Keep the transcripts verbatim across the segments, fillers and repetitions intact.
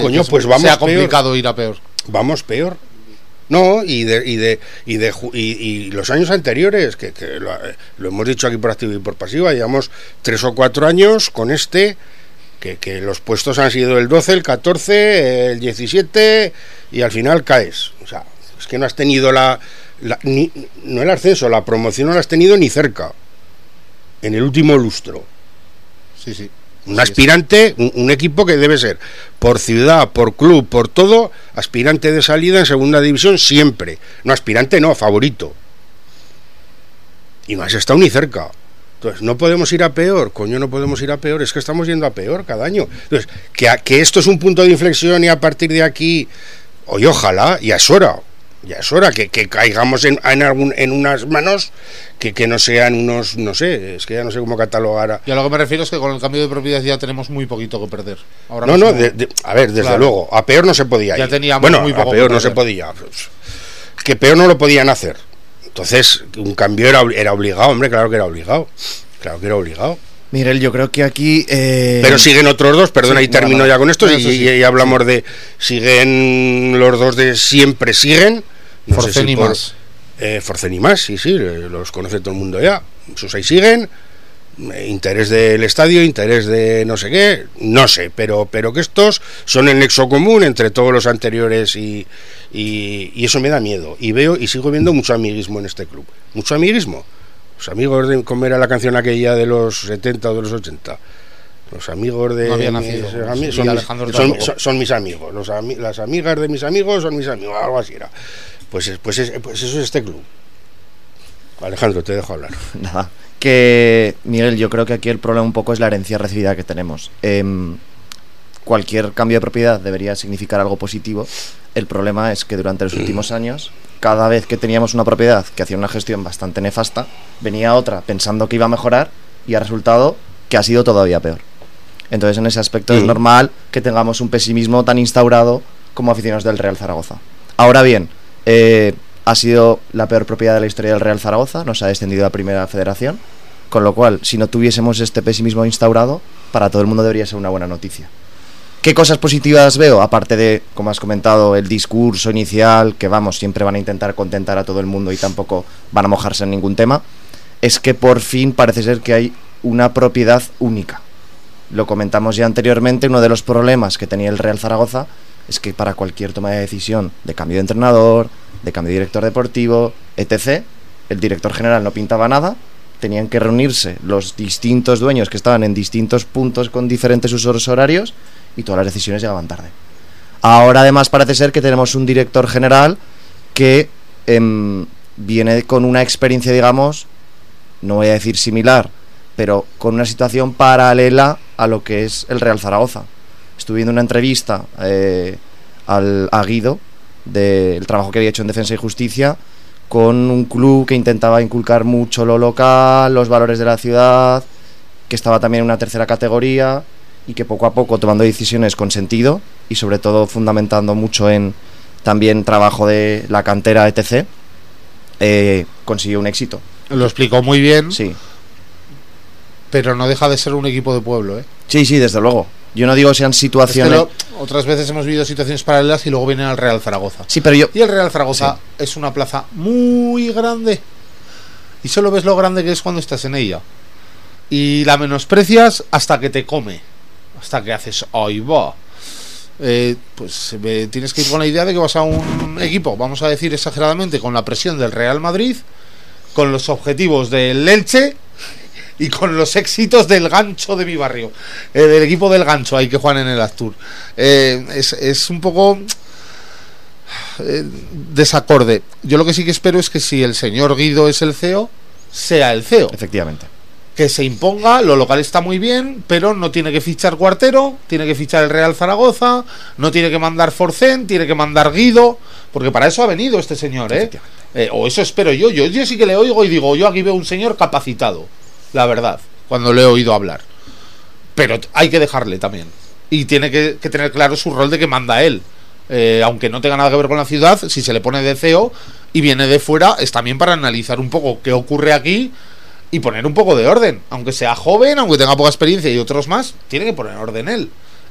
Coño, pues vamos sea complicado peor. ir a peor. Vamos peor. No, y de y de y de y, y los años anteriores, que, que lo, lo hemos dicho aquí por activa y por pasiva, llevamos tres o cuatro años con este, que, que los puestos han sido el doce, el catorce, el diecisiete, y al final caes. O sea, es que no has tenido la, la ni, no el ascenso, la promoción no la has tenido ni cerca en el último lustro. Sí, sí. Un aspirante, un, un equipo que debe ser por ciudad, por club, por todo, aspirante de salida en segunda división siempre. No, aspirante no, favorito. Y no has estado ni cerca. Entonces, no podemos ir a peor, coño, no podemos ir a peor, es que estamos yendo a peor cada año. Entonces, que, que esto es un punto de inflexión y a partir de aquí, oye, ojalá, ya es hora. Ya es hora que, que caigamos en, en, algún, en unas manos que, que no sean unos, no sé, es que ya no sé cómo catalogar. Y a lo que me refiero es que con el cambio de propiedad ya tenemos muy poquito que perder. Ahora no, mismo, no, de, de, a ver, desde claro. luego, a peor no se podía ya ir. Teníamos bueno, muy poco a peor no se podía. Que peor no lo podían hacer. Entonces, un cambio era, era obligado, hombre, claro que era obligado. Claro que era obligado. Miguel, yo creo que aquí... Eh... Pero siguen otros dos, perdona, sí, y termino no, no, ya con esto, y, sí. y, y hablamos sí. de... Siguen los dos de siempre, siguen... No Forcen y si más. Eh, Forcen y más, sí, sí, los conoce todo el mundo ya. Esos ahí siguen. Eh, interés del estadio, interés de no sé qué, no sé, pero pero que estos son el nexo común entre todos los anteriores y, y, y eso me da miedo. Y veo y sigo viendo mucho amiguismo en este club. Mucho amiguismo. Los amigos de, como era la canción aquella de los setenta o de los ochenta. Los amigos de no mis, nacido, ami- sí, son, mis, son, son, son mis amigos. Los ami- las amigas de mis amigos son mis amigos, algo así era. Pues, pues, es, pues eso es este club. Alejandro, te dejo hablar. Nada, que Miguel, yo creo que aquí el problema un poco es la herencia recibida que tenemos. Eh, cualquier cambio de propiedad debería significar algo positivo. El problema es que durante los últimos años, cada vez que teníamos una propiedad que hacía una gestión bastante nefasta, venía otra pensando que iba a mejorar y ha resultado que ha sido todavía peor. Entonces, en ese aspecto mm. es normal que tengamos un pesimismo tan instaurado como aficionados del Real Zaragoza. Ahora bien, Eh, ha sido la peor propiedad de la historia del Real Zaragoza, nos ha descendido a la primera federación, con lo cual, si no tuviésemos este pesimismo instaurado, para todo el mundo debería ser una buena noticia. ¿Qué cosas positivas veo? Aparte de, como has comentado, el discurso inicial, que vamos, siempre van a intentar contentar a todo el mundo y tampoco van a mojarse en ningún tema, es que por fin parece ser que hay una propiedad única. Lo comentamos ya anteriormente, uno de los problemas que tenía el Real Zaragoza es que para cualquier toma de decisión de cambio de entrenador, de cambio de director deportivo, etcétera, el director general no pintaba nada, tenían que reunirse los distintos dueños que estaban en distintos puntos con diferentes usos horarios y todas las decisiones llegaban tarde. Ahora además parece ser que tenemos un director general que eh, viene con una experiencia, digamos, no voy a decir similar, pero con una situación paralela a lo que es el Real Zaragoza. Estuve viendo una entrevista eh, al, a Guido del trabajo que había hecho en Defensa y Justicia con un club que intentaba inculcar mucho lo local, los valores de la ciudad, que estaba también en una tercera categoría y que poco a poco tomando decisiones con sentido y sobre todo fundamentando mucho en también trabajo de la cantera, etcétera, eh, consiguió un éxito. Lo explicó muy bien. Sí. Pero no deja de ser un equipo de pueblo, ¿eh? Sí, sí, desde luego. Yo no digo que sean situaciones... Es que lo, otras veces hemos vivido situaciones paralelas y luego vienen al Real Zaragoza. Sí, pero yo... Y el Real Zaragoza sí. es una plaza muy grande. Y solo ves lo grande que es cuando estás en ella. Y la menosprecias hasta que te come. Hasta que haces, ¡ay, va! Eh, pues eh, tienes que ir con la idea de que vas a un equipo, vamos a decir exageradamente, con la presión del Real Madrid, con los objetivos del Elche... y con los éxitos del gancho de mi barrio, eh, del equipo del gancho ahí que juegan en el Aztur. Eh, es, es un poco eh, desacorde. Yo lo que sí que espero es que si el señor Guido es el C E O, sea el C E O. Efectivamente. Que se imponga, lo local está muy bien, pero no tiene que fichar Cuartero, tiene que fichar el Real Zaragoza, no tiene que mandar Forcén, tiene que mandar Guido, porque para eso ha venido este señor, ¿eh? eh o eso espero yo. yo. Yo sí que le oigo y digo, yo aquí veo un señor capacitado. La verdad, cuando le he oído hablar. Pero hay que dejarle también. Y tiene que, que tener claro su rol de que manda él. Eh, aunque no tenga nada que ver con la ciudad, si se le pone de C E O y viene de fuera, es también para analizar un poco qué ocurre aquí y poner un poco de orden. Aunque sea joven, aunque tenga poca experiencia y otros más, tiene que poner orden él.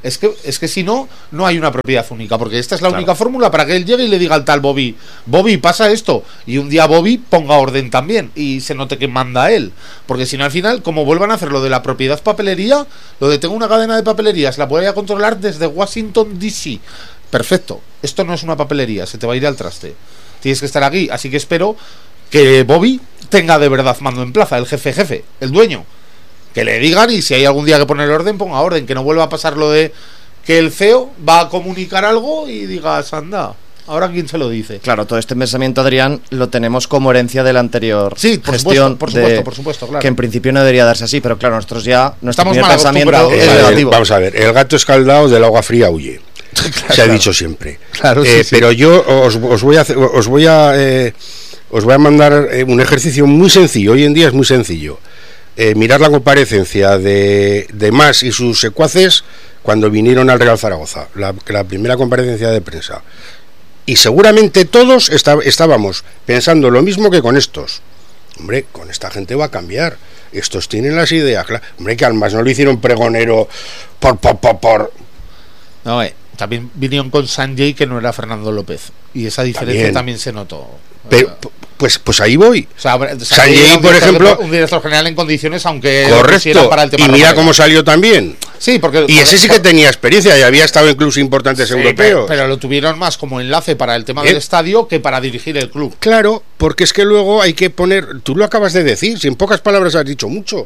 Es que, es que si no, no hay una propiedad única, porque esta es la Claro. única fórmula para que él llegue y le diga al tal Bobby, Bobby, pasa esto, y un día Bobby ponga orden también, y se note que manda él, porque si no al final, como vuelvan a hacer lo de la propiedad papelería, lo de tengo una cadena de papelerías, la voy a controlar desde Washington D C, perfecto, esto no es una papelería, se te va a ir al traste, tienes que estar aquí, así que espero que Bobby tenga de verdad mando en plaza, el jefe jefe, el dueño, que le digan, y si hay algún día que poner orden, ponga orden, que no vuelva a pasar lo de que el C E O va a comunicar algo y digas, anda, ahora quién se lo dice. Claro, todo este pensamiento, Adrián, lo tenemos como herencia de la anterior Sí, por gestión, supuesto, por supuesto, de- por supuesto, claro. que en principio no debería darse así, pero claro, nosotros ya, nuestro Estamos primer mal pensamiento acostumbrados. es Eh, a ver, negativo. vamos a ver, el gato escaldado del agua fría huye. Se ha dicho siempre. Claro, sí, Eh, sí. Pero yo os, os voy a hacer- os voy a eh, os voy a mandar eh, un ejercicio muy sencillo. Hoy en día es muy sencillo. Eh, mirar la comparecencia de, de Mas y sus secuaces cuando vinieron al Real Zaragoza, la, la primera comparecencia de prensa. Y seguramente todos esta- estábamos pensando lo mismo que con estos. Hombre, con esta gente va a cambiar. Estos tienen las ideas claras. Hombre, que al Mas no lo hicieron pregonero por, por, por, por. No, eh, también vinieron con Sanjay, que no era Fernando López, y esa diferencia También. también, se notó. Pero, pues, pues ahí voy. O sea, Sanjay Sanjay, era un por director- ejemplo- un director general en condiciones, aunque lo quisiera Correcto. para el tema Y mira Romero. cómo salió también. Sí, porque Y ese sí que tenía experiencia y había estado en clubes importantes Sí, europeos. pero, pero lo tuvieron más como enlace para el tema ¿Eh? del estadio que para dirigir el club. Claro, porque es que luego hay que poner. Tú lo acabas de decir, si en pocas palabras has dicho mucho.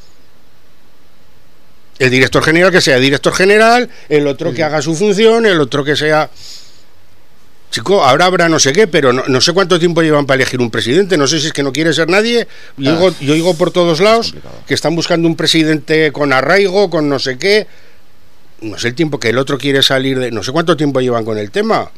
El director general que sea director general, el otro que haga su función, el otro que sea. Chico, ahora habrá no sé qué, pero no, no sé cuánto tiempo llevan para elegir un presidente. No sé si es que no quiere ser nadie. Yo, Ah. oigo, yo oigo por todos lados complicado. que están buscando un presidente con arraigo, con no sé qué. No sé el tiempo que el otro quiere salir de. No sé cuánto tiempo llevan con el tema.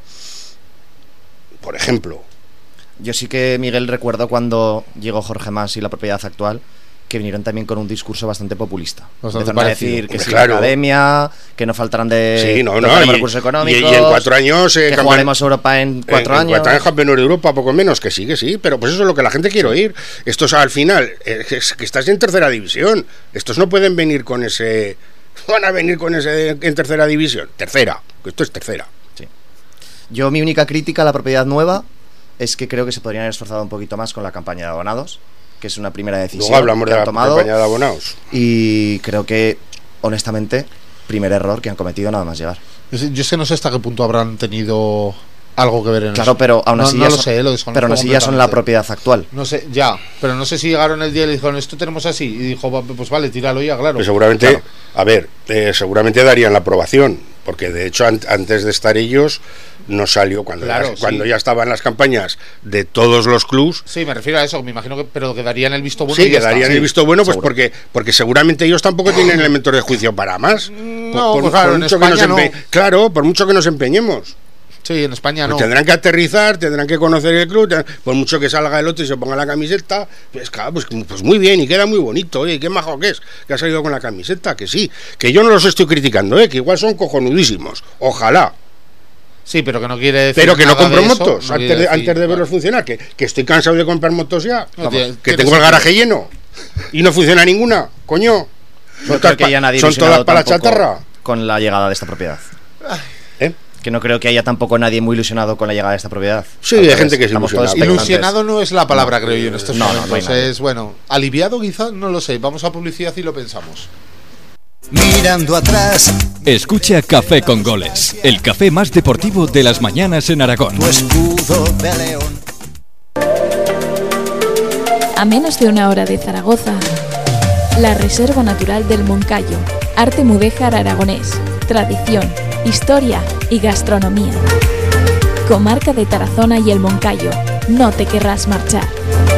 Por ejemplo. Yo sí que, Miguel, recuerdo cuando llegó Jorge Mas y la propiedad actual, que vinieron también con un discurso bastante populista. Bastante Empezaron a parecido. decir que Hombre, sí, claro. la academia, que no faltarán de, Sí, no, no no, faltarán y- recursos y- económicos, y en cuatro años, eh, que campeón- jugaremos Europa en cuatro en, años. En cuatro años campeón de Europa, poco menos, que sí, que sí, pero pues eso es lo que la gente quiere oír. Estos al final, eh, es que estás en tercera división. Estos no pueden venir con ese. Van a venir con ese en tercera división. Tercera, que esto es tercera. Yo, mi única crítica a la propiedad nueva es que creo que se podrían haber esforzado un poquito más con la campaña de abonados, que es una primera decisión Luego hablamos que de han la tomado, compañía de abonados. y creo que, honestamente, primer error que han cometido nada más llegar. Yo sé, yo sé no sé hasta qué punto habrán tenido algo que ver en Claro, eso. pero aún No- así no ya lo son, sé, lo desconozco pero aún así ya son la completamente. propiedad actual. No sé, ya, pero no sé si llegaron el día y le dijeron, esto tenemos así, y dijo, "Va, pues vale, tíralo ya, claro. Pues seguramente, Claro. a ver, eh, seguramente darían la aprobación, porque de hecho an- antes de estar ellos no salió cuando, Claro, ya, cuando sí. ya estaban las campañas de todos los clubs. Sí, me refiero a eso, me imagino que, pero que darían el visto bueno. Sí, y ya que darían está. el visto bueno, pues seguro. porque porque seguramente ellos tampoco tienen elementos de juicio para más. No, pues claro, en mucho que nos España empe- Claro, por mucho que nos empeñemos. Sí, en España Pues no. tendrán que aterrizar, tendrán que conocer el club, tendrán- por mucho que salga el otro y se ponga la camiseta, pues claro, pues, pues muy bien, y queda muy bonito, oye, qué majo que es, que ha salido con la camiseta, que sí, que yo no los estoy criticando, eh, que igual son cojonudísimos, ojalá, Sí, pero que no quiere decir pero que no nada compro de eso, motos no antes, quiere de, decir, antes de claro. verlos funcionar, que, que estoy cansado de comprar motos ya, No, Vamos, tiene- que tiene tengo el sentido. garaje lleno y no funciona ninguna, coño. No Son creo todas que haya pa- nadie son ilusionado todas para la tampoco chatarra. con la llegada de esta propiedad. ¿Eh? Que no creo que haya tampoco nadie muy ilusionado con la llegada de esta propiedad. Sí, Al hay revés, gente que es estamos todos ilusionada. expectantes. Ilusionado no es la palabra, creo yo, en estos No, no, no hay momentos. nadie. Es, bueno, aliviado quizá, no lo sé. Vamos a publicidad y lo pensamos. Mirando atrás, Escucha Café con Goles, el café más deportivo de las mañanas en Aragón. tu escudo de león. A menos de una hora de Zaragoza, la Reserva Natural del Moncayo, arte mudéjar aragonés, tradición, historia y gastronomía. Comarca de Tarazona y el Moncayo, no te querrás marchar.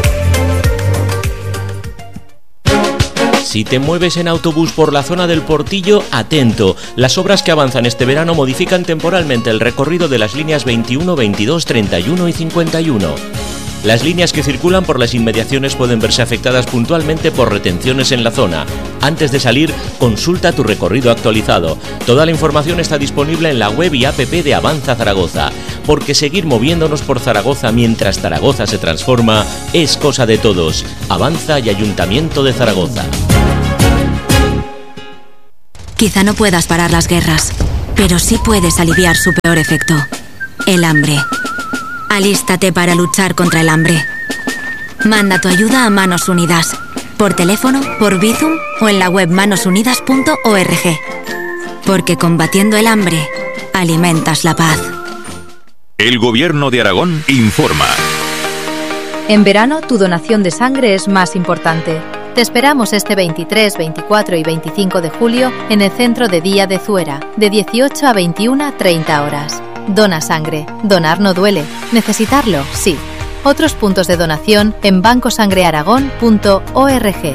Si te mueves en autobús por la zona del Portillo, atento. Las obras que avanzan este verano modifican temporalmente el recorrido de las líneas veintiuno, veintidós, treinta y uno y cincuenta y uno. Las líneas que circulan por las inmediaciones pueden verse afectadas puntualmente por retenciones en la zona. Antes de salir, consulta tu recorrido actualizado. Toda la información está disponible en la web y app de Avanza Zaragoza, porque seguir moviéndonos por Zaragoza mientras Zaragoza se transforma es cosa de todos. Avanza y Ayuntamiento de Zaragoza. Quizá no puedas parar las guerras, pero sí puedes aliviar su peor efecto, el hambre. Alístate para luchar contra el hambre. Manda tu ayuda a Manos Unidas, por teléfono, por Bizum o en la web manos unidas punto org. Porque combatiendo el hambre, alimentas la paz. El Gobierno de Aragón informa. En verano, tu donación de sangre es más importante. Te esperamos este veintitrés, veinticuatro y veinticinco de julio en el Centro de Día de Zuera, de dieciocho a veintiuna, treinta horas. Dona sangre. Donar no duele. Necesitarlo, sí. Otros puntos de donación en banco sangre aragón punto org.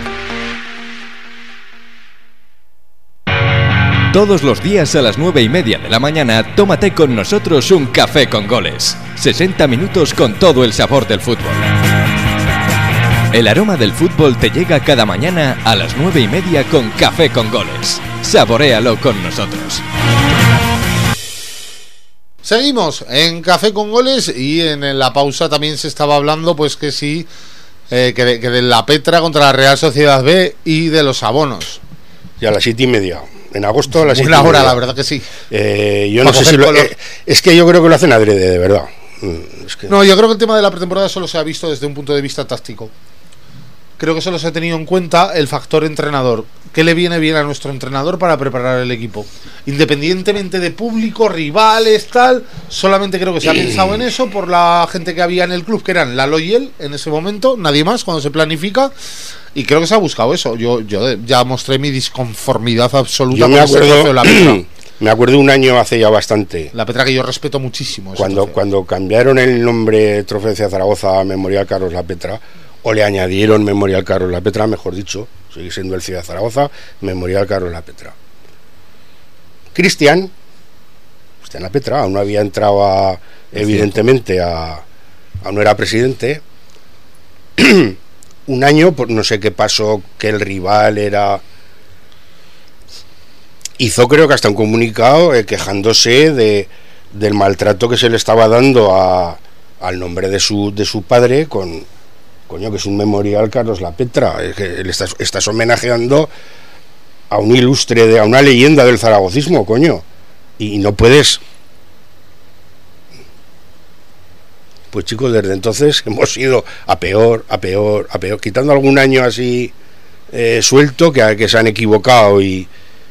Todos los días a las nueve y media de la mañana, tómate con nosotros un café con goles. sesenta minutos con todo el sabor del fútbol. El aroma del fútbol te llega cada mañana a las nueve y media con Café con Goles. Saboréalo con nosotros. Seguimos en Café con Goles y en la pausa también se estaba hablando pues que sí, eh, que, de, que de la Petra contra la Real Sociedad B y de los abonos. Y a las siete y media. En agosto a las siete Una y media. hora, la verdad que sí. Eh, yo no sé si lo, eh, es que yo creo que lo hacen adrede, de verdad. Es que... No, yo creo que el tema de la pretemporada solo se ha visto desde un punto de vista táctico. Creo que solo se ha tenido en cuenta el factor entrenador. ¿Qué le viene bien a nuestro entrenador para preparar el equipo? Independientemente de público, rivales, tal, solamente creo que se ha pensado en eso por la gente que había en el club, que eran Lalo y él en ese momento, nadie más cuando se planifica, y creo que se ha buscado eso. Yo, yo ya mostré mi disconformidad absoluta. Yo me con ese acuerdo, trofeo de la Petra. me acuerdo un año hace ya bastante. La Petra que yo respeto muchísimo. Cuando, cuando cambiaron el nombre Trofeo de Zaragoza a Memorial Carlos La Petra, o le añadieron Memorial Carlos La Petra, mejor dicho, sigue siendo el Ciudad Zaragoza, Memorial Carlos La Petra. Cristian, Cristian La Petra, aún no había entrado a, evidentemente, a, aún no era presidente. Un año, pues no sé qué pasó, que el rival era... Hizo creo que hasta un comunicado eh, quejándose de, del maltrato que se le estaba dando a, al nombre de su, de su padre con... Coño, que es un memorial Carlos La Petra, es que le estás, estás homenajeando a un ilustre, de, a una leyenda del zaragocismo, coño, y no puedes. Pues chicos, desde entonces hemos ido a peor, a peor, a peor, quitando algún año así eh, suelto, que, que se han equivocado y...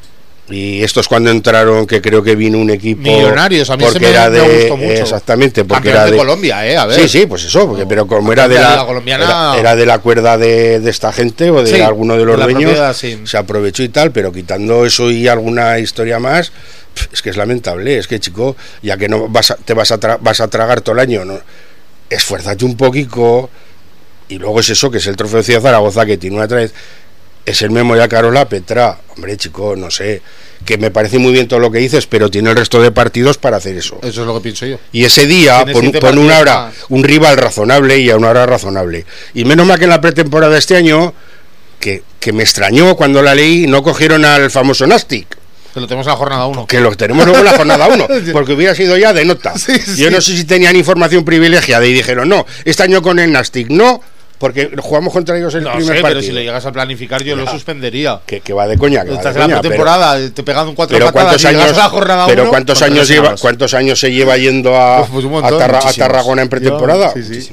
Y estos cuando entraron, que creo que vino un equipo Millonarios, a mí porque se me, era de, me gustó mucho. Exactamente, porque Campeón era de, de Colombia, eh, a ver. Sí, sí, pues eso, porque, pero como era de la, la colombiana... era, era de la cuerda de, de esta gente o de sí, alguno de los de dueños, propiedad, sí. Se aprovechó y tal, pero quitando eso y alguna historia más, es que es lamentable, es que chico, ya que no vas a, te vas a tra, vas a tragar todo el año, no, esfuérzate un poquito. Y luego es eso, que es el Trofeo de Ciudad Zaragoza, que tiene una vez, es el Memorial Carlos La Petra, hombre chico, no sé, que me parece muy bien todo lo que dices, pero tiene el resto de partidos para hacer eso. Eso es lo que pienso yo. Y ese día, pon, pon una hora, un rival razonable y a una hora razonable. Y menos mal que en la pretemporada de este año, que, que me extrañó cuando la leí, no cogieron al famoso Nastic. Que lo tenemos en la jornada uno. Que lo tenemos luego en la jornada uno, porque hubiera sido ya de nota. Sí, sí. Yo no sé si tenían información privilegiada y dijeron, no, este año con el Nastic, no, porque jugamos contra ellos en el no primer sé, partido. Pero si le llegas a planificar yo ya. Lo suspendería. Que, que va de coña, que Estás va de en la coña, pretemporada, pero, te pegan un cuatro pero patadas cuántos y años, llegas a la jornada pero uno, cuántos años lleva, cuántos años se lleva yendo a, pues, pues un montón, a, Tarra, a Tarragona en pretemporada. Yo, sí, sí.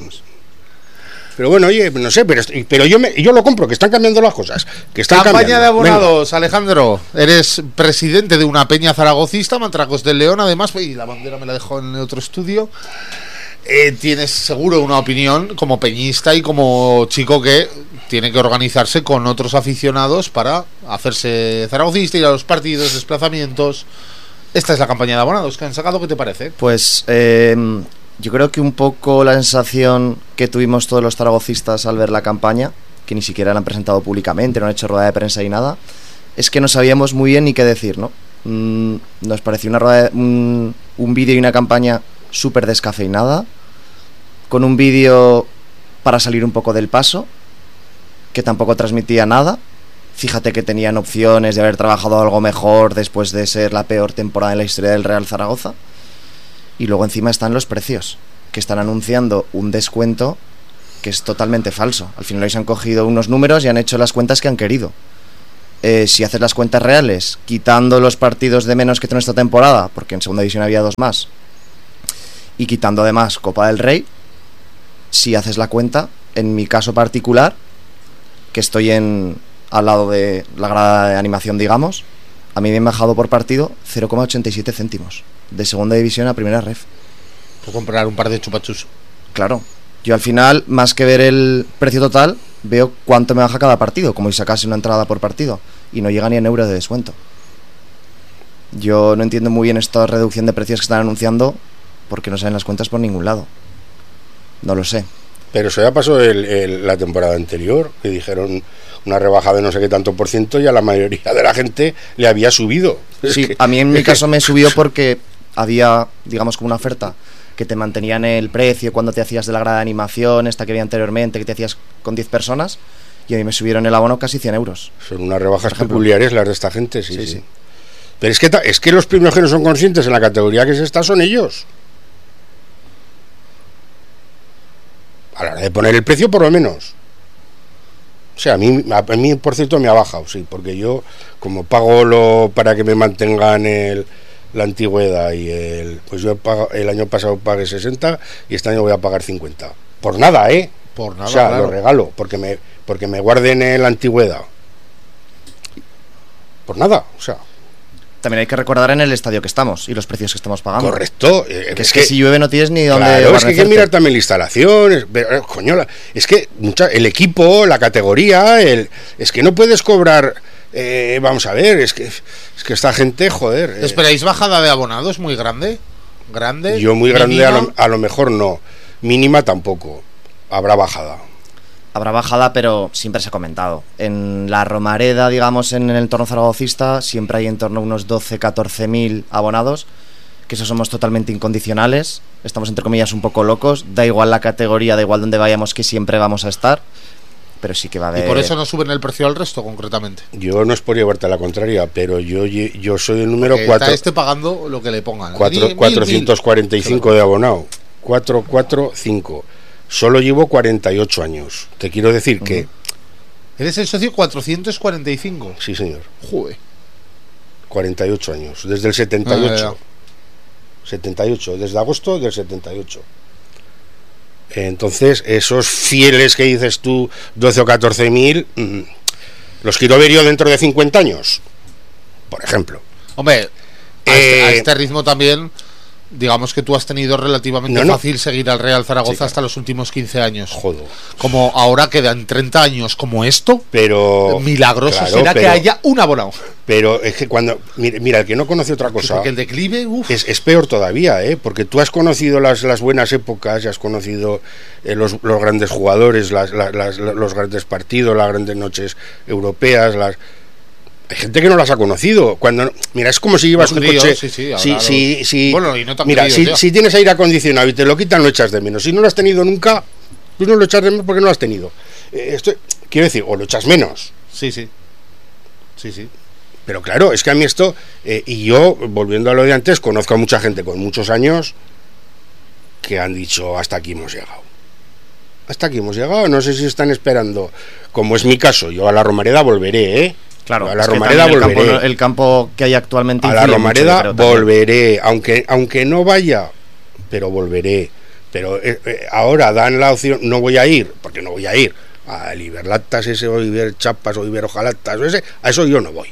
Pero bueno, oye, no sé, pero, pero yo me, yo lo compro, que están cambiando las cosas, que están Campaña cambiando. de abonados, venga. Alejandro, eres presidente de una peña zaragocista, Mantracos del León, además, y la bandera me la dejó en el otro estudio. Eh, tienes seguro una opinión como peñista y como chico que tiene que organizarse con otros aficionados para hacerse zaragocista, ir a los partidos, desplazamientos. Esta es la campaña de abonados que han sacado, ¿qué te parece? Pues eh, yo creo que un poco la sensación que tuvimos todos los zaragocistas al ver la campaña, que ni siquiera la han presentado públicamente, no han hecho rueda de prensa y nada, es que no sabíamos muy bien ni qué decir, ¿no? Mm, nos pareció una rueda de, un, un vídeo y una campaña súper descafeinada, con un vídeo para salir un poco del paso, que tampoco transmitía nada. Fíjate que tenían opciones de haber trabajado algo mejor después de ser la peor temporada en la historia del Real Zaragoza. Y luego encima están los precios, que están anunciando un descuento que es totalmente falso. Al final hoy se han cogido unos números y han hecho las cuentas que han querido. eh, si haces las cuentas reales, quitando los partidos de menos que tiene esta temporada, porque en segunda división había dos más, y quitando además Copa del Rey, si haces la cuenta, en mi caso particular, que estoy en al lado de la grada de animación, digamos, a mí me han bajado por partido cero coma ochenta y siete céntimos de segunda división a primera ref. Por comprar un par de chupachus. Claro, yo al final, más que ver el precio total, veo cuánto me baja cada partido, como si sacase una entrada por partido, y no llega ni en euros de descuento. Yo no entiendo muy bien esta reducción de precios que están anunciando, porque no salen las cuentas por ningún lado. No lo sé. Pero eso ya pasó el, el, la temporada anterior, que dijeron una rebaja de no sé qué tanto por ciento y a la mayoría de la gente le había subido. Sí, es que, a mí en mi caso me subió porque había, digamos, como una oferta que te mantenían el precio cuando te hacías de la grada de animación, esta que había anteriormente, que te hacías con diez personas, y a mí me subieron el abono casi cien euros. Son unas rebajas peculiares las de esta gente, sí, sí. sí. sí. Pero es que, es que los primeros que no son conscientes en la categoría que es esta son ellos. A la hora de poner el precio, por lo menos. O sea, a mí, a mí por cierto, me ha bajado, sí, porque yo, como pago lo para que me mantengan el, la antigüedad y el... Pues yo pago, el año pasado pagué sesenta y este año voy a pagar cincuenta. Por nada, ¿eh? Por nada, o sea, claro. Lo regalo, porque me, porque me guarden en la antigüedad. Por nada, o sea... También hay que recordar en el estadio que estamos y los precios que estamos pagando. Correcto. Eh, que es que, que si llueve no tienes ni dónde. Claro, es que hay que mirar también la instalación. Es, coño, es que mucha, el equipo, la categoría, el, es que no puedes cobrar. Eh, vamos a ver, es que, es que esta gente, joder. Eh, ¿Esperáis bajada de abonados muy grande? ¿Grande? Yo muy grande a lo, a lo mejor no. Mínima tampoco. Habrá bajada. Habrá bajada, pero siempre se ha comentado. En la Romareda, digamos, en el entorno zaragocista, siempre hay en torno a unos doce, catorce mil abonados, que eso somos totalmente incondicionales, estamos entre comillas un poco locos, da igual la categoría, da igual donde vayamos, que siempre vamos a estar, pero sí que va a haber... ¿Y por eso no suben el precio al resto, concretamente? Yo no es por llevarte a la contraria, pero yo, yo soy el número Porque cuatro... Está este pagando lo que le pongan. cuatrocientos cuarenta y cinco de abonado. cuatrocientos cuarenta y cinco. Solo llevo cuarenta y ocho años. Te quiero decir uh-huh. que... ¿Eres el socio cuatrocientos cuarenta y cinco? Sí, señor. Joder. cuarenta y ocho años. Desde el setenta y ocho. Ah, setenta y ocho. Desde agosto del setenta y ocho. Entonces, esos fieles que dices tú, doce o catorce mil, mmm, los quiero ver yo dentro de cincuenta años. Por ejemplo. Hombre, a, eh, este, a este ritmo también... Digamos que tú has tenido relativamente no, no. fácil seguir al Real Zaragoza sí, hasta los últimos quince años. Joder. Como ahora quedan treinta años como esto, pero milagroso claro, será pero, que haya un abonado. Pero es que cuando... Mira, mira el que no conoce otra cosa... Porque el declive... Uf. Es, es peor todavía, ¿eh? Porque tú has conocido las, las buenas épocas, y has conocido eh, los, los grandes jugadores, las, las, las, los grandes partidos, las grandes noches europeas, las... Hay gente que no las ha conocido. Cuando mira, es como si llevas un críos, coche. Sí, sí, si, los... si, si, bueno, y no tan mira, querido, si, si tienes aire acondicionado y te lo quitan, lo echas de menos. Si no lo has tenido nunca, tú no lo echas de menos porque no lo has tenido. Eh, esto, quiero decir, o lo echas menos. Sí, sí. Sí, sí. Pero claro, es que a mí esto, eh, y yo, volviendo a lo de antes, conozco a mucha gente con muchos años que han dicho, hasta aquí hemos llegado. Hasta aquí hemos llegado. No sé si están esperando, como es mi caso, yo a la Romareda volveré, ¿eh? Claro, a la Romareda el volveré. Campo, el campo que hay actualmente. A la Romareda mucho, volveré, aunque aunque no vaya, pero volveré. Pero eh, eh, ahora dan la opción, no voy a ir, porque no voy a ir al Iberlatas ese, o Iber Chapas, o Iberojalatas, o ese, a eso yo no voy.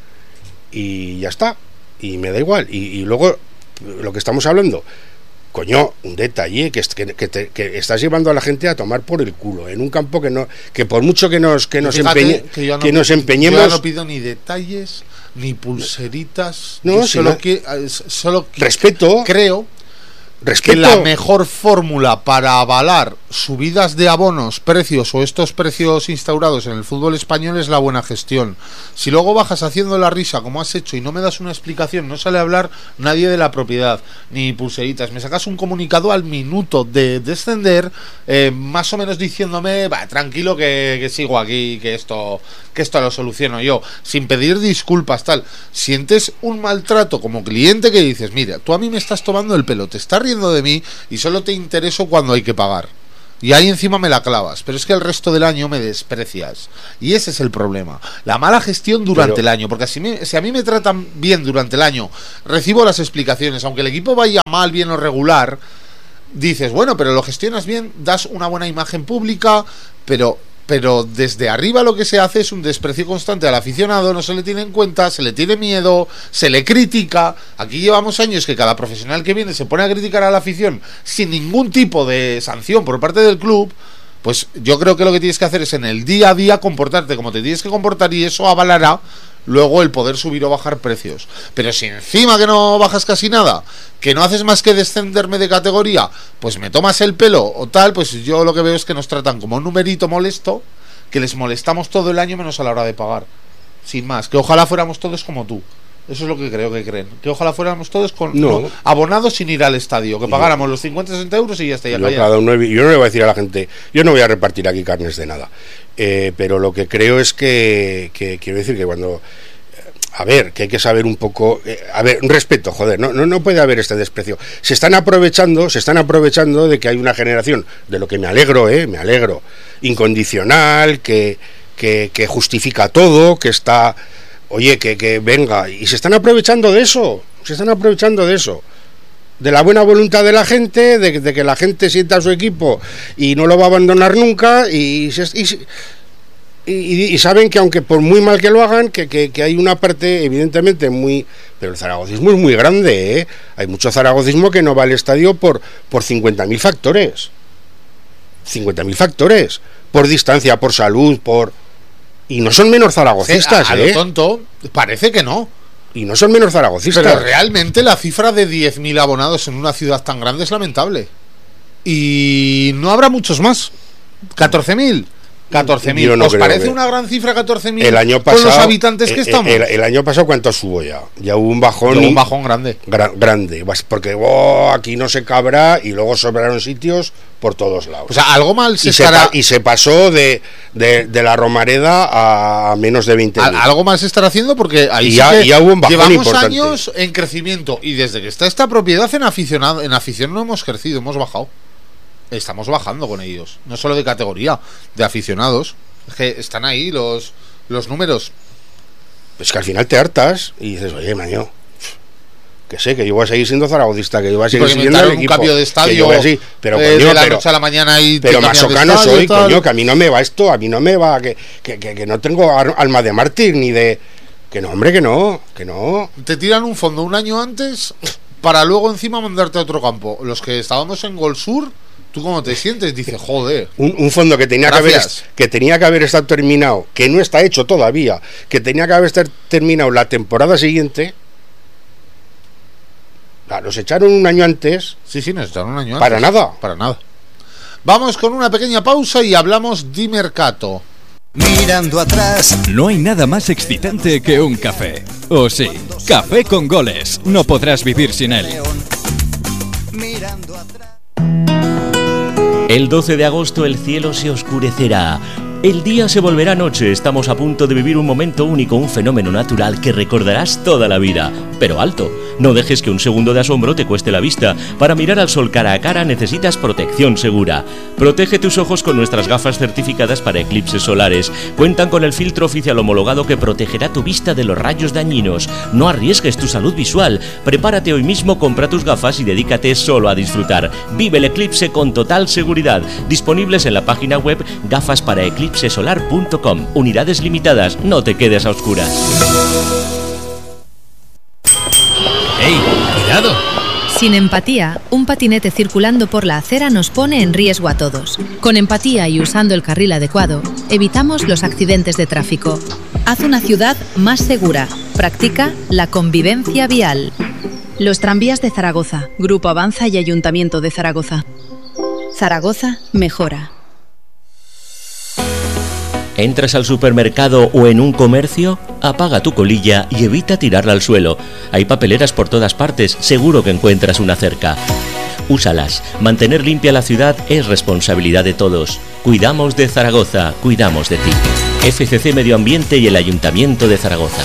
Y ya está, y me da igual. Y, y luego, lo que estamos hablando, coño, un detalle, que, que, que, te, que estás llevando a la gente a tomar por el culo en un campo que no, que por mucho que nos que nos, Fíjate, empeñe, que, no, que nos empeñemos, yo no pido ni detalles ni pulseritas, no, yo solo no, que solo respeto, creo respeto. que la mejor fórmula para avalar subidas de abonos, precios o estos precios instaurados en el fútbol español es la buena gestión. Si luego bajas haciendo la risa como has hecho y no me das una explicación, no sale a hablar nadie de la propiedad ni pulseritas, me sacas un comunicado al minuto de descender, eh, más o menos diciéndome, va, tranquilo que, que sigo aquí, que esto que esto lo soluciono yo, sin pedir disculpas, tal. Sientes un maltrato como cliente que dices, mira, tú a mí me estás tomando el pelo, te estás riendo de mí y solo te intereso cuando hay que pagar. Y ahí encima me la clavas, pero es que el resto del año me desprecias. Y ese es el problema. La mala gestión durante pero... el año. Porque si, me, si a mí me tratan bien durante el año, recibo las explicaciones. Aunque el equipo vaya mal, bien o regular, dices, bueno, pero lo gestionas bien, das una buena imagen pública, pero... Pero desde arriba lo que se hace es un desprecio constante al aficionado, no se le tiene en cuenta, se le tiene miedo, se le critica. Aquí llevamos años que cada profesional que viene se pone a criticar a la afición sin ningún tipo de sanción por parte del club. Pues yo creo que lo que tienes que hacer es en el día a día comportarte como te tienes que comportar, y eso avalará luego el poder subir o bajar precios. Pero si encima que no bajas casi nada, que no haces más que descenderme de categoría, pues me tomas el pelo o tal, pues yo lo que veo es que nos tratan como un numerito molesto, que les molestamos todo el año menos a la hora de pagar. Sin más, que ojalá fuéramos todos como tú. Eso es lo que creo que creen. Que ojalá fuéramos todos con no. no, abonados sin ir al estadio. Que pagáramos los cincuenta sesenta euros y ya está. Ya yo, cada uno, yo no le voy a decir a la gente, yo no voy a repartir aquí carnes de nada. Eh, pero lo que creo es que, que quiero decir que cuando... A ver, que hay que saber un poco... Eh, a ver, un respeto, joder, no, no, no puede haber este desprecio. Se están aprovechando, se están aprovechando de que hay una generación, de lo que me alegro, eh, me alegro, incondicional, que, que, que justifica todo, que está... Oye, que, que venga, y se están aprovechando de eso, se están aprovechando de eso, de la buena voluntad de la gente, de, de que la gente sienta a su equipo y no lo va a abandonar nunca, y, y, y, y saben que aunque por muy mal que lo hagan, que, que, que hay una parte evidentemente muy... Pero el zaragocismo es muy grande, ¿eh? Hay mucho zaragocismo que no va al estadio por, por cincuenta mil factores, cincuenta mil factores, por distancia, por salud, por... Y no son menos zaragocistas, a, a ¿eh? lo tonto, parece que no. Y no son menos zaragocistas. Pero realmente la cifra de diez mil abonados en una ciudad tan grande es lamentable. Y no habrá muchos más. catorce mil. catorce mil. No ¿Os parece que... una gran cifra catorce mil el año pasado, con los habitantes que eh, estamos? El, el año pasado, ¿cuántos hubo ya? Ya hubo un bajón. Hubo un bajón grande. Gra grande. Porque oh, aquí no se cabra y luego sobraron sitios por todos lados. O sea, algo mal se y estará... Se y se pasó de, de, de la Romareda a menos de veinte mil. Algo mal se estará haciendo porque ahí y sí ya, que y ya hubo un bajón llevamos importante. años en crecimiento. Y desde que está esta propiedad en aficionado, en afición no hemos crecido, hemos bajado. Estamos bajando con ellos. No solo de categoría, de aficionados. Es que están ahí los, los números. Pues que al final te hartas y dices, oye, maño, que sé, que yo voy a seguir siendo zaragozista, que yo voy a seguir siguiendo el equipo, un cambio de estadio así, pero, eh, coño, de la pero, noche a la mañana y pero masocano soy, coño, que a mí no me va esto, a mí no me va, que, que, que, que no tengo alma de mártir ni de... Que no, hombre, que no, que no. Te tiran un fondo un año antes para luego encima mandarte a otro campo. Los que estábamos en Gol Sur... ¿Tú cómo te sientes? Dice, joder. Un, un fondo que tenía que, haber, que tenía que haber estado terminado, que no está hecho todavía, que tenía que haber estado terminado la temporada siguiente. Los echaron un año antes. Sí, sí, nos echaron un año para antes. Para nada. Para nada. Vamos con una pequeña pausa y hablamos de mercato. Mirando atrás. No hay nada más excitante que un café. O sí, café con goles. No podrás vivir sin él. Mirando atrás. El doce de agosto el cielo se oscurecerá. El día se volverá noche, estamos a punto de vivir un momento único, un fenómeno natural que recordarás toda la vida. Pero alto, no dejes que un segundo de asombro te cueste la vista. Para mirar al sol cara a cara necesitas protección segura. Protege tus ojos con nuestras gafas certificadas para eclipses solares. Cuentan con el filtro oficial homologado que protegerá tu vista de los rayos dañinos. No arriesgues tu salud visual. Prepárate hoy mismo, compra tus gafas y dedícate solo a disfrutar. Vive el eclipse con total seguridad. Disponibles en la página web gafas para eclipse solar punto com. Unidades limitadas, no te quedes a oscuras. ¡Ey, cuidado! Sin empatía, un patinete circulando por la acera nos pone en riesgo a todos. Con empatía y usando el carril adecuado, evitamos los accidentes de tráfico. Haz una ciudad más segura. Practica la convivencia vial. Los tranvías de Zaragoza, Grupo Avanza y Ayuntamiento de Zaragoza. Zaragoza mejora. ¿Entras al supermercado o en un comercio? Apaga tu colilla y evita tirarla al suelo. Hay papeleras por todas partes, seguro que encuentras una cerca. Úsalas. Mantener limpia la ciudad es responsabilidad de todos. Cuidamos de Zaragoza, cuidamos de ti. F C C Medio Ambiente y el Ayuntamiento de Zaragoza.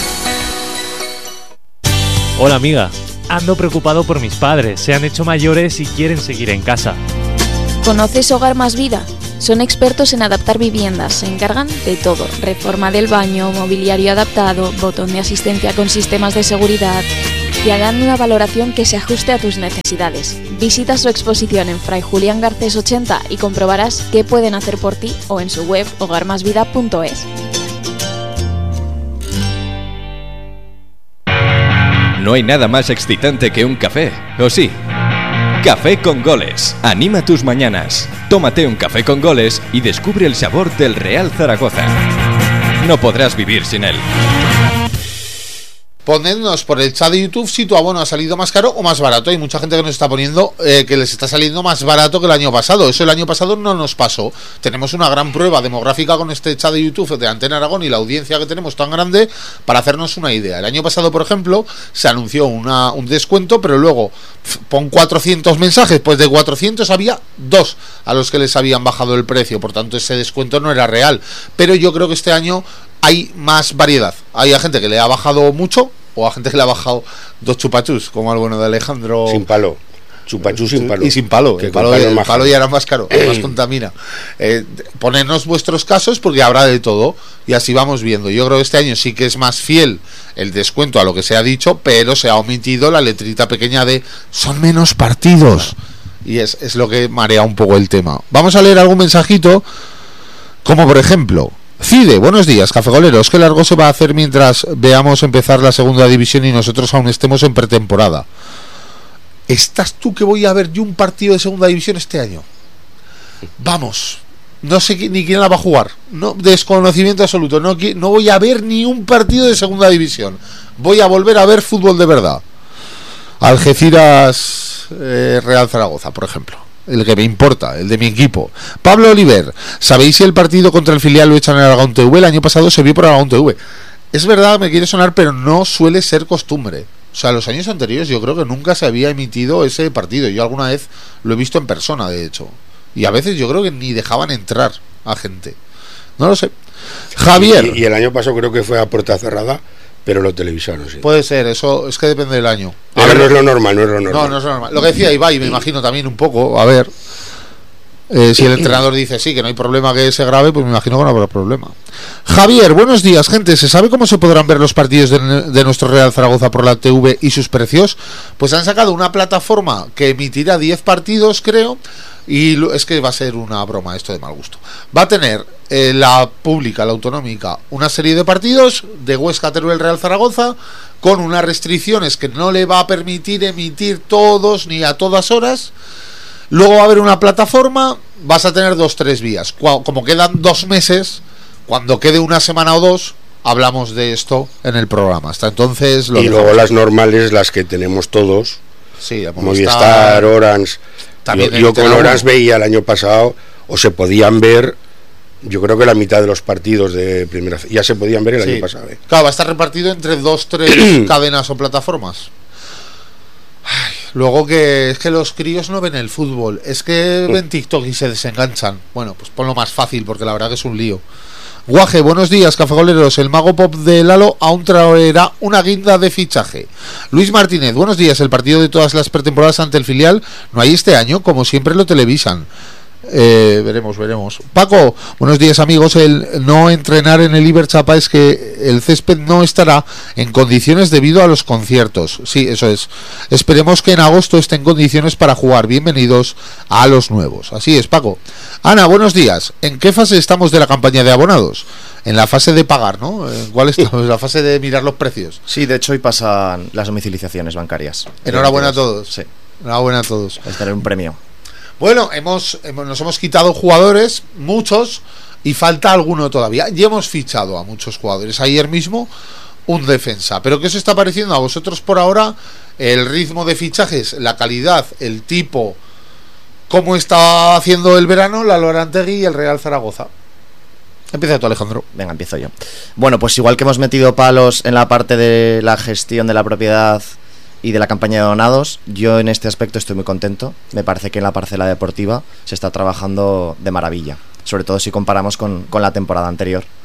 Hola amiga, ando preocupado por mis padres, se han hecho mayores y quieren seguir en casa. ¿Conoces Hogar Más Vida? Son expertos en adaptar viviendas, se encargan de todo, reforma del baño, mobiliario adaptado, botón de asistencia con sistemas de seguridad. Te harán una valoración que se ajuste a tus necesidades. Visita su exposición en Fray Julián Garcés ochenta y comprobarás qué pueden hacer por ti o en su web hogar más vida punto es. No hay nada más excitante que un café, ¿o sí? Café con Goles. Anima tus mañanas. Tómate un café con goles y descubre el sabor del Real Zaragoza. No podrás vivir sin él. Ponednos por el chat de YouTube si tu abono ha salido más caro o más barato. Hay mucha gente que nos está poniendo eh, que les está saliendo más barato que el año pasado. Eso el año pasado no nos pasó. Tenemos una gran prueba demográfica con este chat de YouTube de Antena Aragón y la audiencia que tenemos tan grande para hacernos una idea. El año pasado, por ejemplo, se anunció una, un descuento, pero luego pf, pon cuatrocientos mensajes, pues de cuatrocientos había dos a los que les habían bajado el precio. Por tanto, ese descuento no era real. Pero yo creo que este año hay más variedad. Hay a gente que le ha bajado mucho o a gente que le ha bajado dos chupachus, como el bueno de Alejandro. Sin palo. Chupachus sin palo. Y sin palo. Que el palo, palo el más palo ya era más caro, más contamina. Eh, ponernos vuestros casos porque habrá de todo y así vamos viendo. Yo creo que este año sí que es más fiel el descuento a lo que se ha dicho, pero se ha omitido la letrita pequeña de son menos partidos. Y es, es lo que marea un poco el tema. Vamos a leer algún mensajito, como por ejemplo... Cide, buenos días, cafegoleros. Qué largo se va a hacer mientras veamos empezar la segunda división y nosotros aún estemos en pretemporada. ¿Estás tú que voy a ver yo un partido de segunda división este año? Vamos, no sé ni quién la va a jugar. No, desconocimiento absoluto. No, no voy a ver ni un partido de segunda división. Voy a volver a ver fútbol de verdad. Algeciras, eh, Real Zaragoza, por ejemplo. El que me importa, el de mi equipo. Pablo Oliver, ¿sabéis si el partido contra el filial lo echan en Aragón T V? El año pasado se vio por Aragón T V. Es verdad, me quiere sonar, pero no suele ser costumbre. O sea, los años anteriores yo creo que nunca se había emitido ese partido. Yo alguna vez lo he visto en persona, de hecho. Y a veces yo creo que ni dejaban entrar a gente. No lo sé. Javier. Y, y el año pasado creo que fue a puerta cerrada, pero lo televisaron, sí. Puede ser, eso es que depende del año. A ver, no es lo normal, no es lo normal. No, no es lo normal. Lo que decía Ibai, me imagino también un poco, a ver, eh, si el entrenador dice sí, que no hay problema que se grabe, pues me imagino que no habrá problema. Javier, buenos días, gente. ¿Se sabe cómo se podrán ver los partidos de, de nuestro Real Zaragoza por la T V y sus precios? Pues han sacado una plataforma que emitirá diez partidos, creo, y lo, es que va a ser una broma esto de mal gusto. Va a tener eh, la pública, la autonómica, una serie de partidos de Huesca, Teruel, Real Zaragoza, con unas restricciones que no le va a permitir emitir todos ni a todas horas. Luego va a haber una plataforma, vas a tener dos, tres vías. Como quedan dos meses, cuando quede una semana o dos, hablamos de esto en el programa. Hasta entonces lo y dejamos. Luego las normales, las que tenemos todos, sí, Movistar, Orange. Yo, yo con Orange veía el año pasado, o se podían ver, yo creo que la mitad de los partidos de primera, ya se podían ver el sí. año pasado. ¿eh? Claro, va a estar repartido entre dos, tres cadenas o plataformas. Ay, luego que es que los críos no ven el fútbol, es que ven TikTok y se desenganchan. Bueno, pues ponlo más fácil porque la verdad que es un lío. Guaje, buenos días, cafegoleros. El mago pop de Lalo aún traerá una guinda de fichaje. Luis Martínez, buenos días. El partido de todas las pretemporadas ante el filial no hay este año, como siempre lo televisan. Eh, veremos, veremos. Paco, buenos días, amigos. El no entrenar en el Iberchapa es que el césped no estará en condiciones debido a los conciertos. Sí, eso es. Esperemos que en agosto esté en condiciones para jugar. Bienvenidos a los nuevos. Así es, Paco. Ana, buenos días. ¿En qué fase estamos de la campaña de abonados? En la fase de pagar, ¿no? ¿En cuál estamos? ¿En la fase de mirar los precios? Sí, de hecho hoy pasan las domiciliaciones bancarias. Enhorabuena a todos. Sí. Enhorabuena a todos. Es tener un premio. Bueno, hemos, hemos nos hemos quitado jugadores, muchos, y falta alguno todavía. Y hemos fichado a muchos jugadores. Ayer mismo un defensa. ¿Pero qué os está pareciendo a vosotros por ahora? El ritmo de fichajes, la calidad, el tipo, cómo está haciendo el verano la Lorantegui y el Real Zaragoza. Empieza tú, Alejandro. Venga, empiezo yo. Bueno, pues igual que hemos metido palos en la parte de la gestión de la propiedad y de la campaña de donados, yo en este aspecto estoy muy contento. Me parece que en la parcela deportiva se está trabajando de maravilla, sobre todo si comparamos con, con la temporada anterior,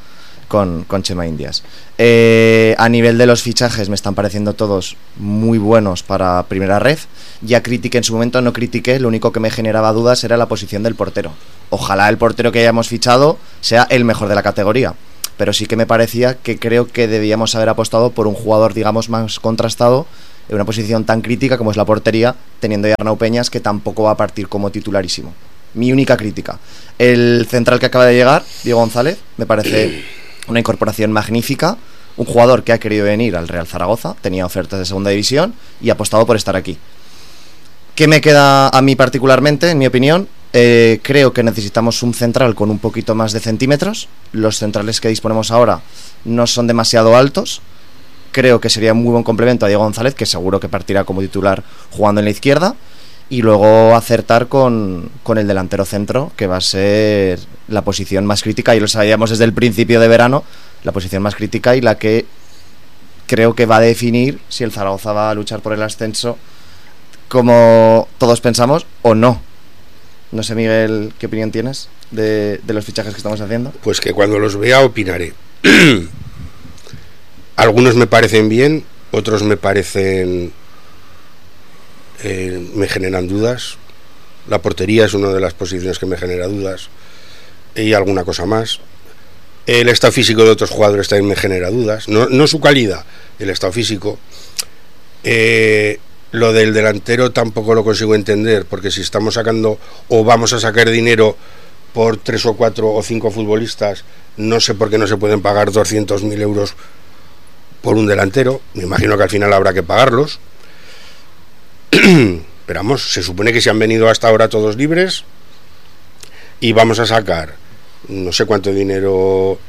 con, con Chema Indias. Eh, a nivel de los fichajes me están pareciendo todos muy buenos para primera red. Ya critiqué en su momento, no critiqué, lo único que me generaba dudas era la posición del portero. Ojalá el portero que hayamos fichado sea el mejor de la categoría, pero sí que me parecía que creo que debíamos haber apostado por un jugador, digamos, más contrastado en una posición tan crítica como es la portería, teniendo ya Arnau Peñas, que tampoco va a partir como titularísimo. Mi única crítica. El central que acaba de llegar, Diego González, me parece una incorporación magnífica, un jugador que ha querido venir al Real Zaragoza, tenía ofertas de segunda división y ha apostado por estar aquí. ¿Qué me queda a mí particularmente, en mi opinión? Eh, creo que necesitamos un central con un poquito más de centímetros. Los centrales que disponemos ahora no son demasiado altos. Creo que sería un muy buen complemento a Diego González, que seguro que partirá como titular jugando en la izquierda. Y luego acertar con, con el delantero centro, que va a ser la posición más crítica, y lo sabíamos desde el principio de verano, la posición más crítica y la que creo que va a definir si el Zaragoza va a luchar por el ascenso como todos pensamos o no. No sé, Miguel, ¿qué opinión tienes de, de los fichajes que estamos haciendo? Pues que cuando los vea opinaré. Algunos me parecen bien, otros me parecen... Eh, me generan dudas. La portería es una de las posiciones que me genera dudas, y alguna cosa más. El estado físico de otros jugadores también me genera dudas, no, no su calidad, el estado físico. eh, Lo del delantero tampoco lo consigo entender, porque si estamos sacando o vamos a sacar dinero por tres o cuatro o cinco futbolistas, no sé por qué no se pueden pagar doscientos mil euros por un delantero. Me imagino que al final habrá que pagarlos. Pero vamos, se supone que se han venido hasta ahora todos libres y vamos a sacar no sé cuánto dinero.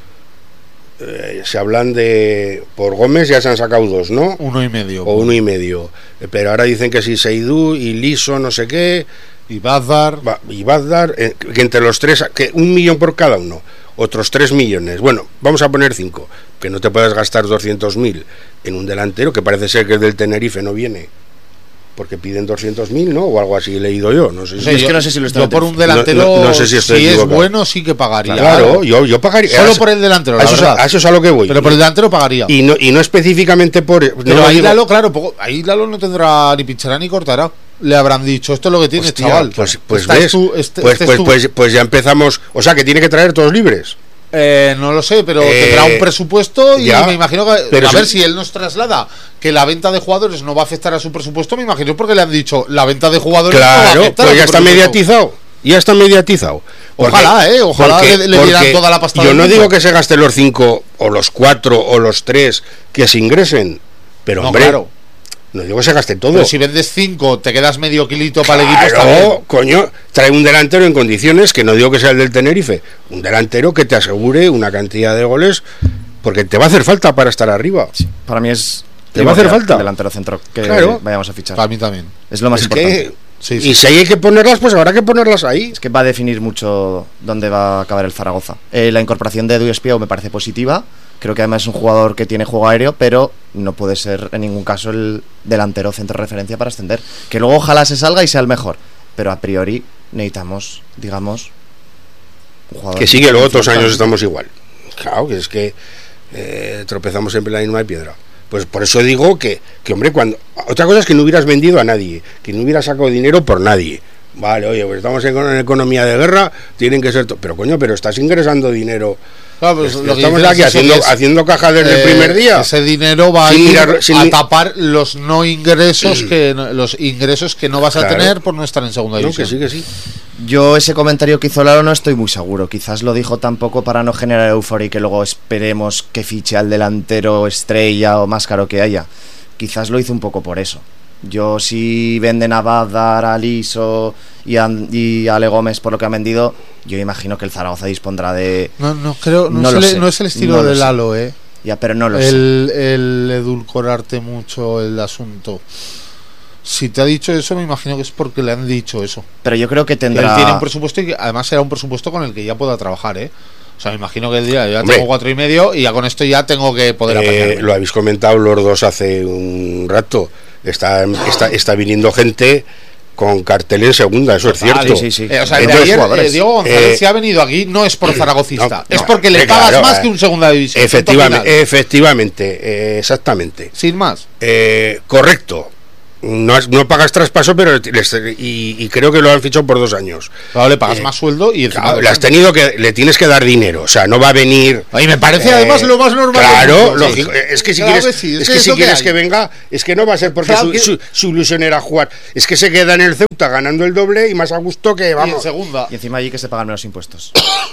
Eh, se hablan de... Por Gómez ya se han sacado dos, ¿no? Uno y medio. O uno y medio. Eh, pero ahora dicen que si Seydou y Liso, no sé qué... Y Bazdar. Y Bazdar, eh, que entre los tres... Que un millón por cada uno. Otros tres millones. Bueno, vamos a poner cinco. Que no te puedas gastar doscientos mil en un delantero, que parece ser que el del Tenerife no viene. Porque piden doscientos mil, ¿no? O algo así he leído yo. No sé si sí, es que no sé si lo estoy yo por un delantero, no, no, no sé si, si es bueno, sí que pagaría. Claro, yo, yo pagaría. Solo por el delantero, la a, eso, verdad. a eso es a lo que voy. Pero por el delantero pagaría. Y no, y no específicamente por... Pero no ahí digo, Lalo, claro, poco, ahí Lalo no tendrá ni pinchará ni cortará. Le habrán dicho, esto es lo que tienes, hostia, chaval. Pues, pues Esta ves, tú, este, pues, este pues, pues, pues ya empezamos... O sea, que tiene que traer todos libres. Eh, no lo sé, pero eh, tendrá un presupuesto y ya, me imagino que pero a si, ver si él nos traslada que la venta de jugadores no va a afectar a su presupuesto, me imagino porque le han dicho la venta de jugadores claro, no va a afectar pues a ya está mediatizado, ya está mediatizado. Porque, ojalá, eh, ojalá porque, le, le dieran toda la pasta. Yo no mundo. digo que se gasten los cinco o los cuatro o los tres que se ingresen, pero no, hombre, claro. No digo que se gaste todo. Pero si vendes cinco, te quedas medio kilito claro, para el equipo. Claro, coño, trae un delantero en condiciones, que no digo que sea el del Tenerife, un delantero que te asegure una cantidad de goles, porque te va a hacer falta para estar arriba. Sí, para mí es... Te va a hacer falta. El delantero centro que claro. vayamos a fichar. Para mí también. Es lo más es importante. Que, sí, sí. Y si hay que ponerlas, pues habrá que ponerlas ahí. Es que va a definir mucho dónde va a acabar el Zaragoza. Eh, la incorporación de Edu Espiau me parece positiva. Creo que además es un jugador que tiene juego aéreo, pero no puede ser en ningún caso el delantero centro de referencia para ascender. Que luego ojalá se salga y sea el mejor. Pero a priori necesitamos, digamos, un jugador... Que sigue, luego otros años estamos igual. Claro, que es que eh, tropezamos siempre en la misma piedra. Pues por eso digo que, que, hombre, cuando... Otra cosa es que no hubieras vendido a nadie, que no hubieras sacado dinero por nadie. Vale, oye, pues estamos en, en economía de guerra, tienen que ser... Pero coño, pero estás ingresando dinero... Claro, pues lo que estamos aquí haciendo, es, haciendo caja desde eh, el primer día. Ese dinero va sin a ir mirar, sin a mi... tapar los no ingresos que no, los ingresos que no vas a claro. tener por no estar en segunda división. No, que sí, que sí. Yo ese comentario que hizo Lalo no estoy muy seguro. Quizás lo dijo tampoco para no generar euforia y que luego esperemos que fiche al delantero estrella o más caro que haya. Quizás lo hizo un poco por eso. Yo si venden a Bazdar, a Liso y a, y a Ale Gómez por lo que han vendido, yo imagino que el Zaragoza dispondrá de... No, no creo, no, no, es, el, no es el estilo no de Lalo, eh. Ya, pero no lo el, sé. El edulcorarte mucho el asunto. Si te ha dicho eso, me imagino que es porque le han dicho eso. Pero yo creo que tendrá... Que él tiene un presupuesto y que además será un presupuesto con el que ya pueda trabajar, eh. O sea, me imagino que el día yo ya Hombre, tengo cuatro y medio y ya con esto ya tengo que poder eh, apañarme. Lo habéis comentado los dos hace un rato. Está, está, está viniendo gente con cartel en segunda, eso Total, es cierto. sí, sí, sí. Eh, o sea, de ayer, eh, Diego González, eh, si ha venido aquí, no es por zaragocista, no, es porque le pagas claro, más que un segunda división. Efectivamente, efectivamente, eh, exactamente. Sin más. Eh, correcto. No, has, no pagas traspaso, pero les, y, y creo que lo han fichado por dos años. Claro, le pagas eh, más sueldo y claro, le has tenido que le tienes que dar dinero, o sea, no va a venir. Y me parece eh, además lo más normal. Claro, lógico. Es que si claro quieres, que, sí, es es que, que si quieres que, que venga, es que no va a ser porque claro su, que... su, su ilusión era jugar. Es que se queda en el Ceuta ganando el doble y más a gusto que vamos. Y en segunda. Y encima allí que se pagan menos impuestos.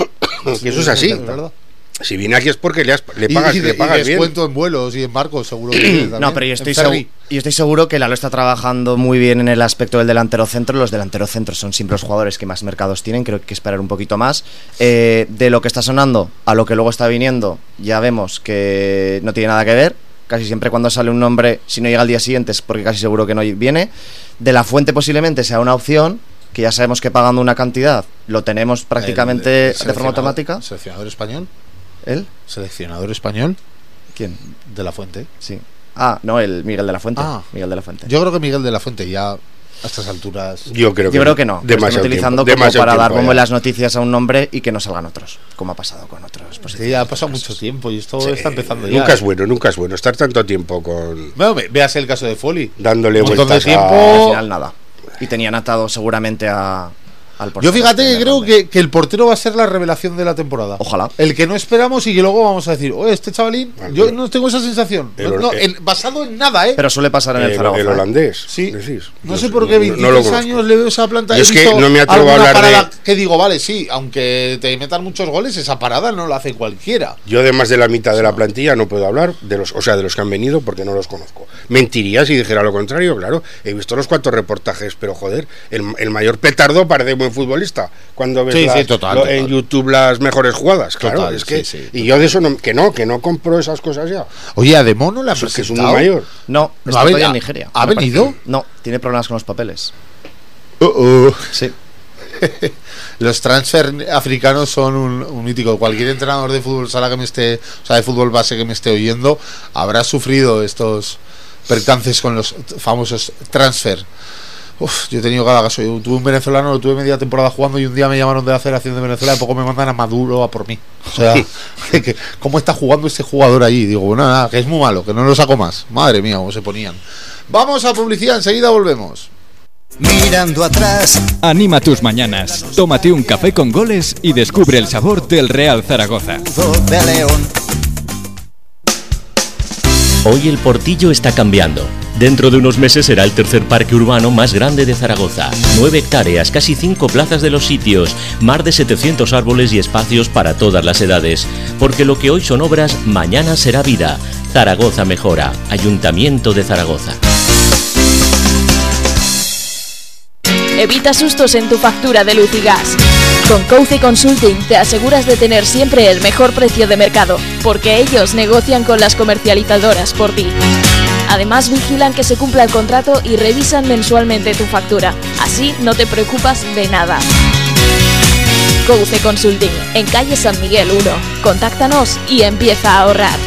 Y eso es así, ¿verdad? Si viene aquí es porque le, has, le pagas, y, y, le pagas y descuento bien en vuelos y en barcos, seguro que también. No, pero yo estoy, seguro, yo estoy seguro que Lalo está trabajando muy bien en el aspecto del delantero centro. Los delanteros centros son siempre los jugadores que más mercados tienen. Creo que hay que esperar un poquito más. Eh, de lo que está sonando a lo que luego está viniendo, ya vemos que no tiene nada que ver. Casi siempre cuando sale un nombre, si no llega al día siguiente es porque casi seguro que no viene. De la Fuente posiblemente sea una opción, que ya sabemos que pagando una cantidad lo tenemos prácticamente el, el de forma automática. ¿Seleccionador español? ¿Él? ¿Seleccionador español? ¿Quién? De la Fuente. Sí. Ah, no, el Miguel de la Fuente. Ah, Miguel de la Fuente. Yo creo que Miguel de la Fuente ya a estas alturas. Yo creo que, Yo creo que no. Lo están utilizando tiempo, como para dar bombo en las noticias a un nombre y que no salgan otros, como ha pasado con otros. Pues sí, ya ha pasado mucho tiempo y esto sí, está empezando ya. Nunca es bueno, nunca es bueno estar tanto tiempo con. Bueno, veas el caso de Foley. Dándole un vueltas de tiempo. A... Al final nada. Y tenían atado seguramente a. Yo fíjate que creo que, que el portero va a ser la revelación de la temporada. Ojalá. El que no esperamos y que luego vamos a decir, oye, este chavalín, bueno, yo no tengo esa sensación. No, no, en, basado en nada, ¿eh? Pero suele pasar en el, el Zaragoza. El holandés. Sí. Decís. No, no sé por qué veintitrés no, no años le veo esa planta. Yo es que no me atrevo a hablar de... Que digo, vale, sí, aunque te metan muchos goles, esa parada no la hace cualquiera. Yo de más de la mitad de la plantilla no puedo hablar, de los, o sea, de los que han venido porque no los conozco. Mentiría si dijera lo contrario, claro. He visto los cuatro reportajes, pero joder, el, el mayor petardo parece buen futbolista. Cuando ves sí, las, sí, total, lo, total. en YouTube las mejores jugadas, claro, total, es que sí, sí, y yo de eso no, que no, que no compro esas cosas ya. Oye, a Demono la presentado. Que es un mayor. No, no está todavía en Nigeria. ¿Ha venido? No, tiene problemas con los papeles. Uh -uh. Sí. Los transfer africanos son un, un mítico. Cualquier entrenador de fútbol sala que me esté, o sea, de fútbol base que me esté oyendo, habrá sufrido estos percances con los famosos transfer. Uf, yo he tenido cada caso. Yo tuve un venezolano, lo tuve media temporada jugando y un día me llamaron de la Federación de Venezuela y poco me mandan a Maduro a por mí. O sea, que, ¿cómo está jugando este jugador allí? Digo, bueno, nada, que es muy malo, que no lo saco más. Madre mía, cómo se ponían. Vamos a publicidad, enseguida volvemos. Mirando atrás. Anima tus mañanas. Tómate un café con goles y descubre el sabor del Real Zaragoza. De León. Hoy el Portillo está cambiando. Dentro de unos meses será el tercer parque urbano más grande de Zaragoza. Nueve hectáreas, casi cinco plazas de los sitios, más de setecientos árboles y espacios para todas las edades. Porque lo que hoy son obras, mañana será vida. Zaragoza mejora. Ayuntamiento de Zaragoza. Evita sustos en tu factura de luz y gas. Con Couce Consulting te aseguras de tener siempre el mejor precio de mercado, porque ellos negocian con las comercializadoras por ti. Además, vigilan que se cumpla el contrato y revisan mensualmente tu factura. Así no te preocupas de nada. Couce Consulting, en calle San Miguel uno. Contáctanos y empieza a ahorrar.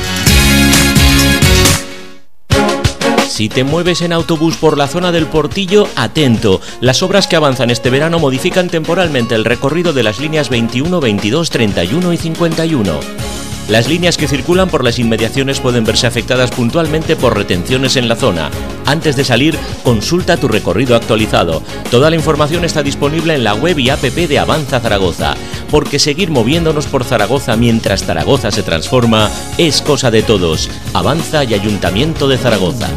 Si te mueves en autobús por la zona del Portillo, atento. Las obras que avanzan este verano modifican temporalmente el recorrido de las líneas veintiuno, veintidós, treinta y uno y cincuenta y uno. Las líneas que circulan por las inmediaciones pueden verse afectadas puntualmente por retenciones en la zona. Antes de salir, consulta tu recorrido actualizado. Toda la información está disponible en la web y app de Avanza Zaragoza. Porque seguir moviéndonos por Zaragoza mientras Zaragoza se transforma es cosa de todos. Avanza y Ayuntamiento de Zaragoza.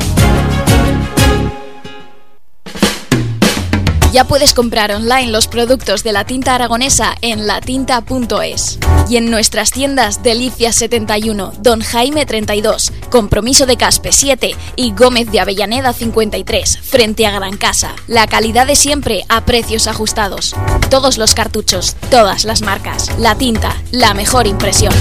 Ya puedes comprar online los productos de la tinta aragonesa en latinta punto es. Y en nuestras tiendas Delicias setenta y uno, Don Jaime treinta y dos, Compromiso de Caspe siete y Gómez de Avellaneda cincuenta y tres, frente a Gran Casa. La calidad de siempre a precios ajustados. Todos los cartuchos, todas las marcas. La tinta, la mejor impresión.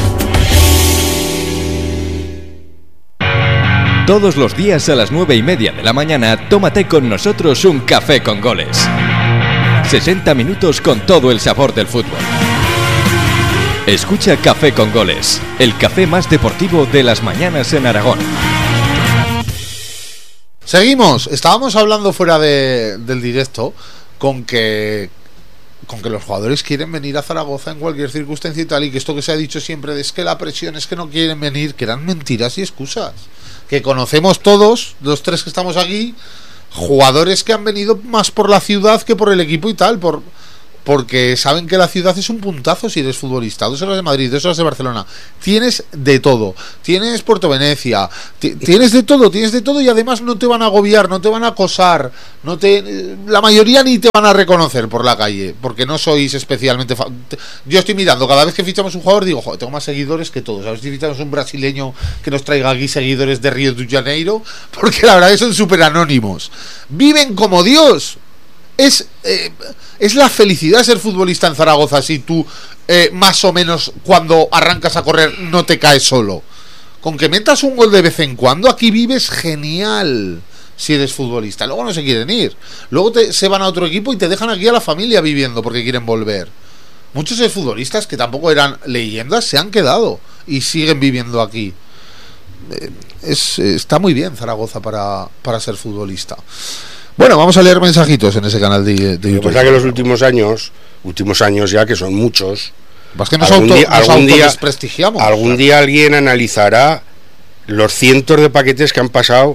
Todos los días a las nueve y media de la mañana, tómate con nosotros un café con goles. sesenta minutos con todo el sabor del fútbol. Escucha Café con Goles, el café más deportivo de las mañanas en Aragón. Seguimos. Estábamos hablando fuera de, del directo con que con que los jugadores quieren venir a Zaragoza en cualquier circunstancia y tal, y que esto que se ha dicho siempre de es que la presión es que no quieren venir, que eran mentiras y excusas. Que conocemos todos, los tres que estamos aquí, jugadores que han venido más por la ciudad que por el equipo y tal, por porque saben que la ciudad es un puntazo si eres futbolista. Dos horas de Madrid, dos horas de Barcelona. Tienes de todo. Tienes Puerto Venecia. Tienes de todo, tienes de todo y además no te van a agobiar, no te van a acosar. No te, la mayoría ni te van a reconocer por la calle, porque no sois especialmente... Fa... Yo estoy mirando, cada vez que fichamos un jugador digo, joder, tengo más seguidores que todos. A ver si fichamos un brasileño que nos traiga aquí seguidores de Río de Janeiro, porque la verdad es que son súper anónimos. Viven como Dios. Es, eh, es la felicidad ser futbolista en Zaragoza si tú eh, más o menos cuando arrancas a correr no te caes solo. Con que metas un gol de vez en cuando aquí vives genial si eres futbolista. Luego no se quieren ir. Luego te, se van a otro equipo y te dejan aquí a la familia viviendo porque quieren volver. Muchos de futbolistas que tampoco eran leyendas se han quedado y siguen viviendo aquí. Eh, es, está muy bien Zaragoza para, para ser futbolista. Bueno, vamos a leer mensajitos en ese canal de, de YouTube. Lo que pasa es que los últimos años, últimos años ya que son muchos, pues que nos algún, auto, día, nos algún, día, desprestigiamos, algún o sea. día alguien analizará los cientos de paquetes que han pasado,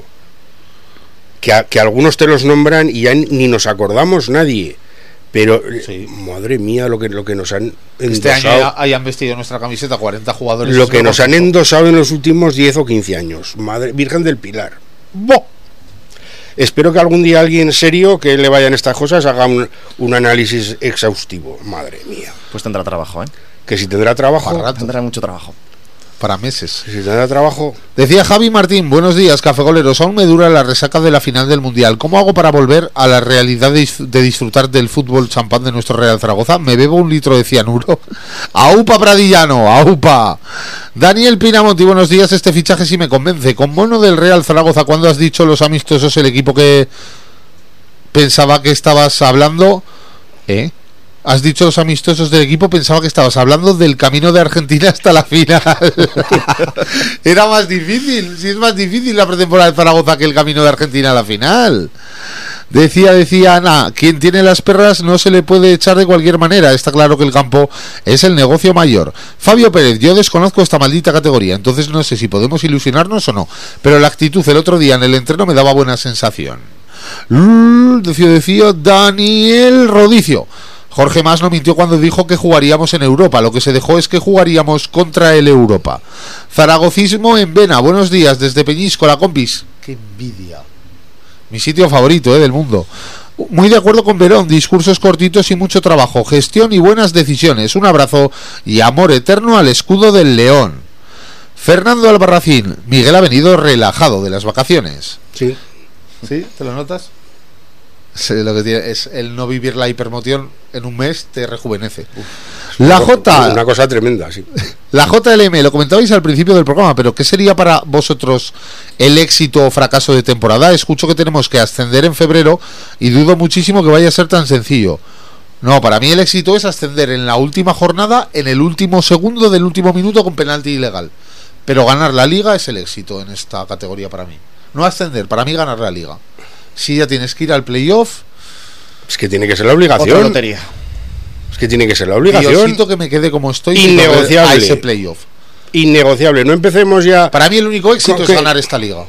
que, a, que algunos te los nombran y ya ni nos acordamos nadie. Pero, sí. Madre mía, lo que, lo que nos han endosado. Este año hayan vestido nuestra camiseta cuarenta jugadores. Lo que nos han endosado en los últimos diez o quince años. Madre Virgen del Pilar. ¡Boh! Espero que algún día alguien serio que le vayan estas cosas haga un, un análisis exhaustivo. Madre mía. Pues tendrá trabajo, ¿eh? Que si tendrá trabajo. Para tendrá mucho trabajo. Para meses. Si tendrá trabajo. Decía Javi Martín, buenos días, cafegoleros. Aún me dura la resaca de la final del Mundial. ¿Cómo hago para volver a la realidad de, de disfrutar del fútbol champán de nuestro Real Zaragoza? ¿Me bebo un litro de cianuro? ¡Aupa, Pradillano! ¡Aupa! Daniel Pinamonti, buenos días. Este fichaje sí me convence. Con mono del Real Zaragoza, ¿cuándo has dicho los amistosos el equipo que pensaba que estabas hablando? ¿Eh? Has dicho los amistosos del equipo, pensaba que estabas hablando del camino de Argentina hasta la final. Era más difícil, si es más difícil la pretemporada de Zaragoza que el camino de Argentina a la final. Decía, decía Ana, quien tiene las perras no se le puede echar de cualquier manera. Está claro que el campo es el negocio mayor. Fabio Pérez, yo desconozco esta maldita categoría, entonces no sé si podemos ilusionarnos o no. Pero la actitud el otro día en el entreno me daba buena sensación. Decía, decía Daniel Rodicio. Jorge Mas no mintió cuando dijo que jugaríamos en Europa. Lo que se dejó es que jugaríamos contra el Europa. Zaragocismo en Vena. Buenos días desde Peñíscola, compis. Qué envidia. Mi sitio favorito, eh, del mundo. Muy de acuerdo con Verón. Discursos cortitos y mucho trabajo. Gestión y buenas decisiones. Un abrazo y amor eterno al escudo del León. Fernando Albarracín. Miguel ha venido relajado de las vacaciones. Sí. ¿Sí? ¿Te lo notas? Lo que tiene es el no vivir la hipermoción en un mes te rejuvenece. Uf, la J, una cosa tremenda, sí. La J L M, lo comentabais al principio del programa, pero ¿qué sería para vosotros el éxito o fracaso de temporada? Escucho que tenemos que ascender en febrero y dudo muchísimo que vaya a ser tan sencillo. No, para mí el éxito es ascender en la última jornada, en el último segundo del último minuto con penalti ilegal. Pero ganar la liga es el éxito en esta categoría para mí. No ascender, para mí ganar la liga. Si ya tienes que ir al playoff, es que tiene que ser la obligación. Otra lotería. Es que tiene que ser la obligación. Diosito que me quede como estoy. Innegociable. A ese playoff. Innegociable. No empecemos ya. Para mí el único éxito es ganar esta liga.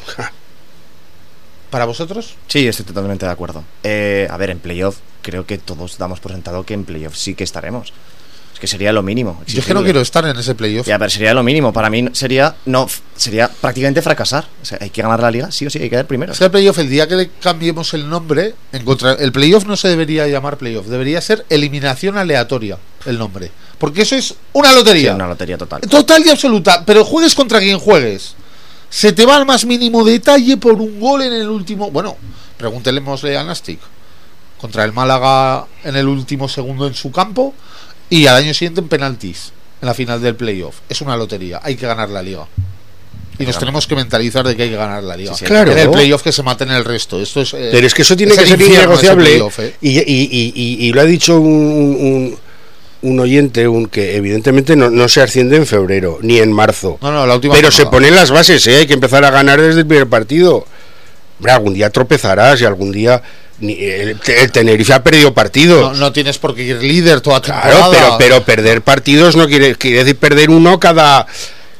¿Para vosotros? Sí, estoy totalmente de acuerdo. Eh, a ver, en playoff creo que todos damos por sentado que en playoff sí que estaremos. Es que sería lo mínimo. Yo es que no quiero estar en ese playoff. Ya, pero sería lo mínimo. Para mí sería no sería prácticamente fracasar. O sea, hay que ganar la liga, sí o sí, hay que quedar primero. Es que el playoff, el día que le cambiemos el nombre, encontrar, el playoff no se debería llamar playoff, debería ser eliminación aleatoria el nombre. Porque eso es una lotería. Sí, una lotería total. Total y absoluta. Pero juegues contra quien juegues. Se te va al más mínimo detalle por un gol en el último. Bueno, pregúntelemosle a Nastic. Contra el Málaga en el último segundo en su campo. Y al año siguiente en penaltis en la final del playoff. Es una lotería, hay que ganar la liga. Y nos tenemos que mentalizar de que hay que ganar la liga. Sí, sí, claro. En el playoff que se maten el resto. Esto es, eh, pero es que eso tiene es que ser innegociable. Playoff, eh. y, y, y, y, y lo ha dicho un, un, un oyente un, que evidentemente no, no se asciende en febrero ni en marzo. No, no, la última pero jornada. se ponen las bases, ¿eh? Hay que empezar a ganar desde el primer partido. Hombre, algún día tropezarás y algún día el, el Tenerife ha perdido partidos. No, no tienes por qué ir líder toda temporada. Claro, pero, pero perder partidos no quiere, quiere decir perder uno cada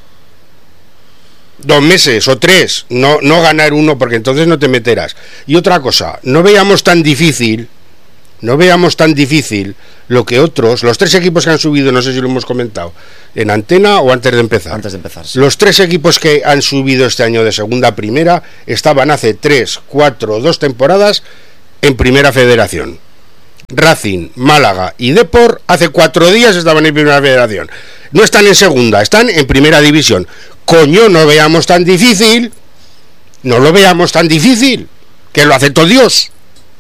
dos meses o tres, no, no ganar uno, porque entonces no te meterás. Y otra cosa, no veamos tan difícil, no veamos tan difícil lo que otros, los tres equipos que han subido, no sé si lo hemos comentado, en antena o antes de empezar. Antes de empezar. Sí. Los tres equipos que han subido este año de segunda a primera estaban hace tres, cuatro, dos temporadas en primera federación. Racing, Málaga y Depor hace cuatro días estaban en primera federación. No están en segunda, están en primera división. Coño, no veamos tan difícil, no lo veamos tan difícil, que lo aceptó Dios.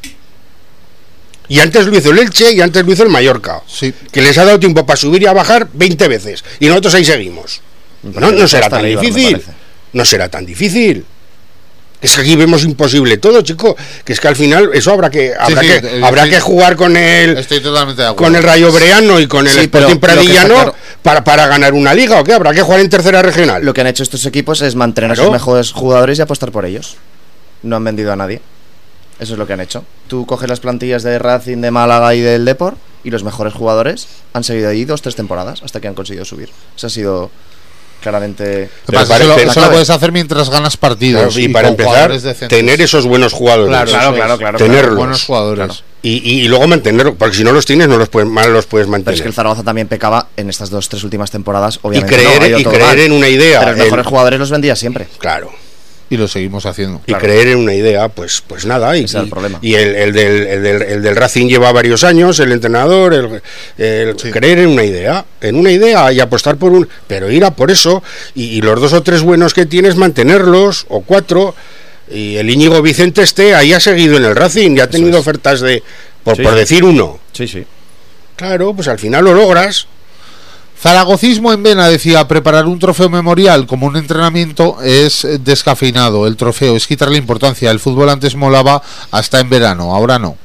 Y antes lo hizo el Elche y antes lo hizo el Mallorca, sí. Que les ha dado tiempo para subir y a bajar veinte veces, y nosotros ahí seguimos. No, no será tan difícil, no será tan difícil. Es que aquí vemos imposible todo, chico, que es que al final eso habrá que habrá sí, sí, que habrá estoy, que jugar con el estoy totalmente de acuerdo. Con el Rayo Breano y con el sí, Sporting Pradillano claro, para, para ganar una liga, o qué, habrá que jugar en tercera regional. Lo que han hecho estos equipos es mantener claro. a sus mejores jugadores y apostar por ellos. No han vendido a nadie. Eso es lo que han hecho. Tú coges las plantillas de Racing, de Málaga y del Depor, y los mejores jugadores han seguido ahí dos, tres temporadas hasta que han conseguido subir. Eso ha sido claramente. Pero para, eso, eso lo puedes hacer mientras ganas partidos. Claro, y, y para empezar, tener esos buenos jugadores. Claro, claro, claro, claro. Tenerlos. Claro, buenos jugadores. Claro. Y, y, y luego mantenerlos, porque si no los tienes, no los puedes, mal los puedes mantener. Pero es que el Zaragoza también pecaba en estas dos, tres últimas temporadas, obviamente. Y creer, no, y creer en una idea. Pero los mejores el... jugadores los vendía siempre. Claro. Y lo seguimos haciendo. Y claro. creer en una idea, pues pues nada. Y, Ese es el problema. Y el, el, del, el, del, el del Racing lleva varios años, el entrenador, el, el sí. creer en una idea, en una idea y apostar por un. Pero ir a por eso, y, y los dos o tres buenos que tienes, mantenerlos, o cuatro. Y el Íñigo Vicente este ahí ha seguido en el Racing y ha tenido ofertas de. Por, sí. por decir uno. Sí, sí. Claro, pues al final lo logras. Zaragocismo en Vena decía: preparar un trofeo memorial como un entrenamiento es descafeinado. El trofeo es quitarle importancia. El fútbol antes molaba hasta en verano, ahora no.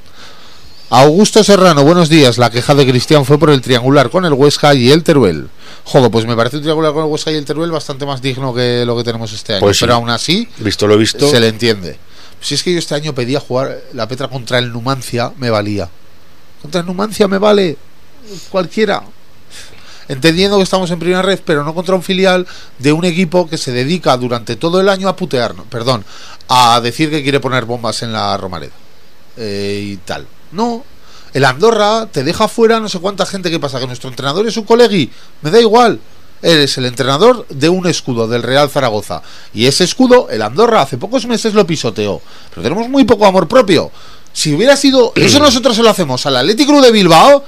Augusto Serrano, buenos días. La queja de Cristian fue por el triangular con el Huesca y el Teruel. Joder, pues me parece un triangular con el Huesca y el Teruel bastante más digno que lo que tenemos este año. Pues sí. Pero aún así, visto lo visto, se le entiende. Si es que yo este año pedía jugar la Petra contra el Numancia, me valía. Contra el Numancia me vale cualquiera. Entendiendo que estamos en primera red, pero no contra un filial de un equipo que se dedica durante todo el año a putearnos, perdón, a decir que quiere poner bombas en la Romareda eh, y tal. No, el Andorra te deja fuera no sé cuánta gente. ¿Qué pasa? ¿Que nuestro entrenador es un colegui? Me da igual. Eres el entrenador de un escudo del Real Zaragoza, y ese escudo el Andorra hace pocos meses lo pisoteó, pero tenemos muy poco amor propio. Si hubiera sido eso, nosotros se lo hacemos al Athletic Club de Bilbao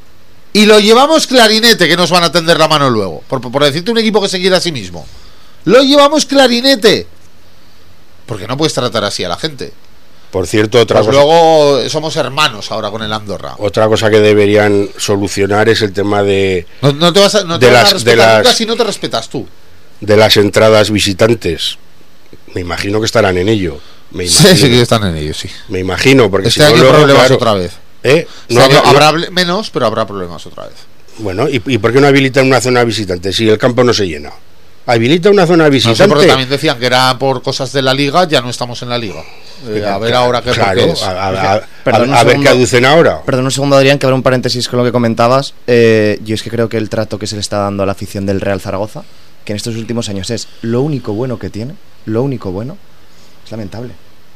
y lo llevamos clarinete, que nos van a tender la mano luego, por, por decirte un equipo que se quiere a sí mismo. Lo llevamos clarinete, porque no puedes tratar así a la gente. Por cierto, otra pues cosa. Luego somos hermanos ahora con el Andorra. Otra cosa que deberían solucionar es el tema de. No, no te vas a, no te de vas las, a respetar de nunca las, si no te respetas tú. De las entradas visitantes. Me imagino que estarán en ello. Me imagino. Sí, sí que están en ello, sí. Me imagino, porque este si año no, luego, problemas claro, otra vez. ¿Eh? No, este año no, habrá no, menos, pero habrá problemas otra vez. Bueno, ¿y, ¿y por qué no habilitan una zona visitante si el campo no se llena? Habilita una zona visitante. No sé, porque también decían que era por cosas de la liga, ya no estamos en la liga. Eh, a ver ahora qué claro, es. A, a, a, perdón, a, a ver qué aducen ahora. Perdón un segundo, Adrián, que habrá un paréntesis con lo que comentabas. Eh, yo es que creo que el trato que se le está dando a la afición del Real Zaragoza, que en estos últimos años es lo único bueno que tiene, lo único bueno, es lamentable.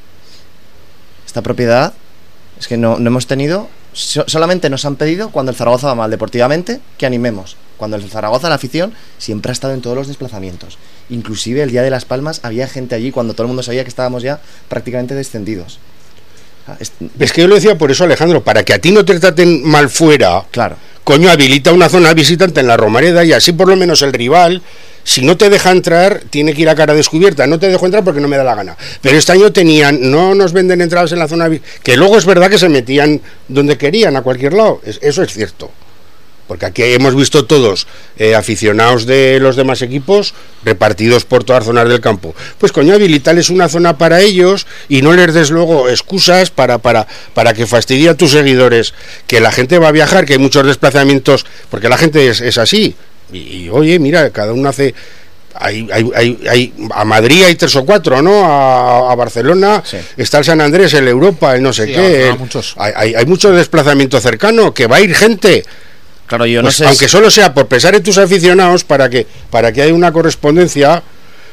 Esta propiedad es que no, no hemos tenido, so, solamente nos han pedido cuando el Zaragoza va mal deportivamente que animemos. Cuando el Zaragoza, la afición, siempre ha estado en todos los desplazamientos. Inclusive el día de Las Palmas había gente allí cuando todo el mundo sabía que estábamos ya prácticamente descendidos. Es, es que yo lo decía por eso, Alejandro, para que a ti no te traten mal fuera. Claro. Coño, habilita una zona visitante en la Romareda y así por lo menos el rival, si no te deja entrar, tiene que ir a cara descubierta. No te dejo entrar porque no me da la gana. Pero este año tenían, no nos venden entradas en la zona, que luego es verdad que se metían donde querían, a cualquier lado. Es, eso es cierto. Porque aquí hemos visto todos eh, aficionados de los demás equipos repartidos por todas las zonas del campo. Pues coño, habilitarles una zona para ellos y no les des luego excusas para, para, para que fastidie a tus seguidores, que la gente va a viajar, que hay muchos desplazamientos, porque la gente es, es así. Y, y oye, mira, cada uno hace Hay, hay, hay, hay, a Madrid hay tres o cuatro, ¿no? A, a Barcelona sí. Está el San Andrés, el Europa, el no sé sí, qué. El, muchos. Hay, hay, hay mucho desplazamiento cercano, que va a ir gente. Claro, yo no pues, sé. Aunque solo sea por pensar en tus aficionados, para que, para que haya una correspondencia.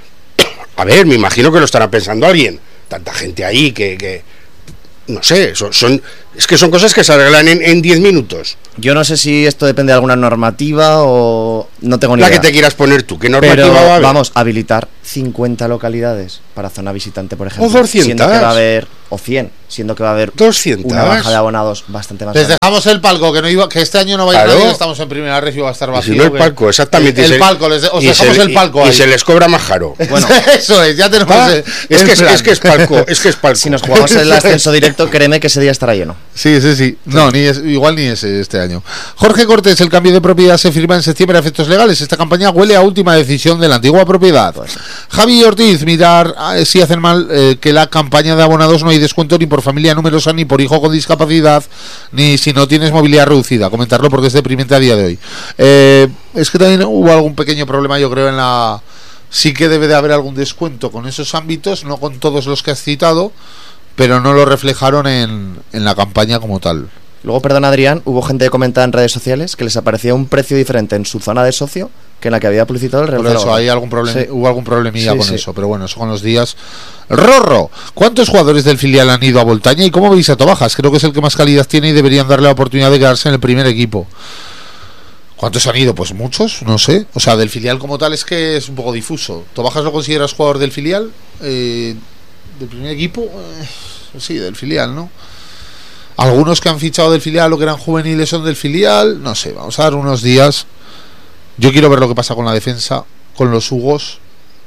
A ver, me imagino que lo estará pensando alguien. Tanta gente ahí que. que no sé, son, son es que son cosas que se arreglan en diez minutos. Yo no sé si esto depende de alguna normativa o no tengo ni la idea. La que te quieras poner tú, ¿qué normativa Pero, va a haber? Vamos, habilitar cincuenta localidades para zona visitante, por ejemplo. O doscientas. Siendo que va a haber, o cien, siendo que va a haber doscientas. Una baja de abonados bastante más Les grande. dejamos el palco, que no iba, que este año no va a ir claro. nadie, estamos en primera red y va a estar vacío. Si no el palco, exactamente. El, el se, palco, les de, os dejamos se, el palco y, ahí. Y se les cobra más caro. Bueno, eso es, ya tenemos ¿Va? el, es, el que es, es que es palco, es que es palco. Si nos jugamos el ascenso directo, créeme que ese día estará lleno. Sí, sí, sí. No, ni es, igual ni ese este año. Jorge Cortés, el cambio de propiedad se firma en septiembre a efectos legales. Esta campaña huele a última decisión de la antigua propiedad. Pues, Javi Ortiz, mirar eh, si hacen mal eh, que la campaña de abonados no hay descuento ni por familia numerosa, ni por hijo con discapacidad, ni si no tienes movilidad reducida. Comentarlo porque es deprimente a día de hoy. Eh, es que también hubo algún pequeño problema, yo creo, en la... Sí que debe de haber algún descuento con esos ámbitos, no con todos los que has citado, pero no lo reflejaron en, en la campaña como tal. Luego, perdón Adrián, hubo gente que comentaba en redes sociales que les aparecía un precio diferente en su zona de socio que en la que había publicitado el Real Por eso Zaragoza. hay algún problema, sí. Hubo algún problemilla sí, con sí. eso, pero bueno, eso con los días. Rorro, ¿cuántos jugadores del filial han ido a Voltaña y cómo veis a Tobajas? Creo que es el que más calidad tiene y deberían darle la oportunidad de quedarse en el primer equipo. ¿Cuántos han ido? Pues muchos, no sé. O sea, del filial como tal es que es un poco difuso. ¿Tobajas lo consideras jugador del filial? Eh, ¿Del primer equipo? Eh, sí, del filial, ¿no? Algunos que han fichado del filial o que eran juveniles son del filial. No sé, vamos a dar unos días. Yo quiero ver lo que pasa con la defensa, con los Hugos,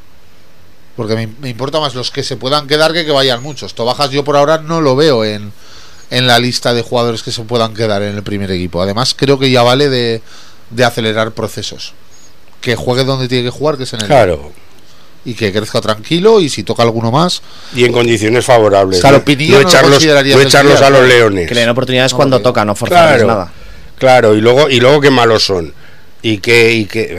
porque me, me importa más los que se puedan quedar que que vayan muchos. Tobajas yo por ahora no lo veo en, en la lista de jugadores que se puedan quedar en el primer equipo. Además creo que ya vale de, de acelerar procesos. Que juegue donde tiene que jugar, que es en el... Claro. Y que crezca tranquilo, y si toca alguno más y en condiciones favorables, claro, no, Pinillo no echarlos, no no echarlos día, a los claro. leones, que le den oportunidades no, cuando porque... toca, no forzarles claro, nada. Claro, y luego y luego qué malos son y que y que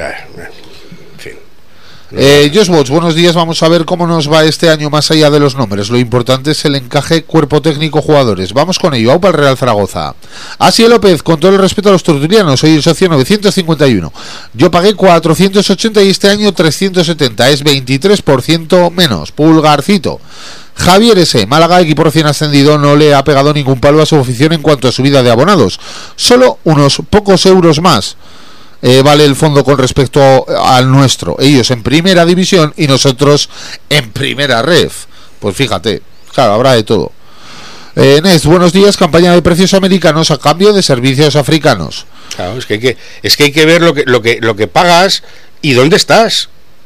en fin. Eh, Josh Bots, buenos días. Vamos a ver cómo nos va este año más allá de los nombres. Lo importante es el encaje cuerpo técnico jugadores. Vamos con ello. Aupa el Real Zaragoza. Así López, con todo el respeto a los tertulianos, soy el socio novecientos cincuenta y uno. Yo pagué cuatrocientos ochenta y este año trescientos setenta. Es veintitrés por ciento menos. Pulgarcito. Javier S. Málaga, equipo recién ascendido, no le ha pegado ningún palo a su afición en cuanto a subida de abonados. Solo unos pocos euros más. Eh, vale el fondo con respecto al nuestro. Ellos en primera división y nosotros en primera ref. Pues fíjate, claro, habrá de todo. eh, Nest, buenos días. Campaña de precios americanos a cambio de servicios africanos. Claro, es que hay que, es que, hay que ver lo que, lo que, lo que pagas y dónde estás.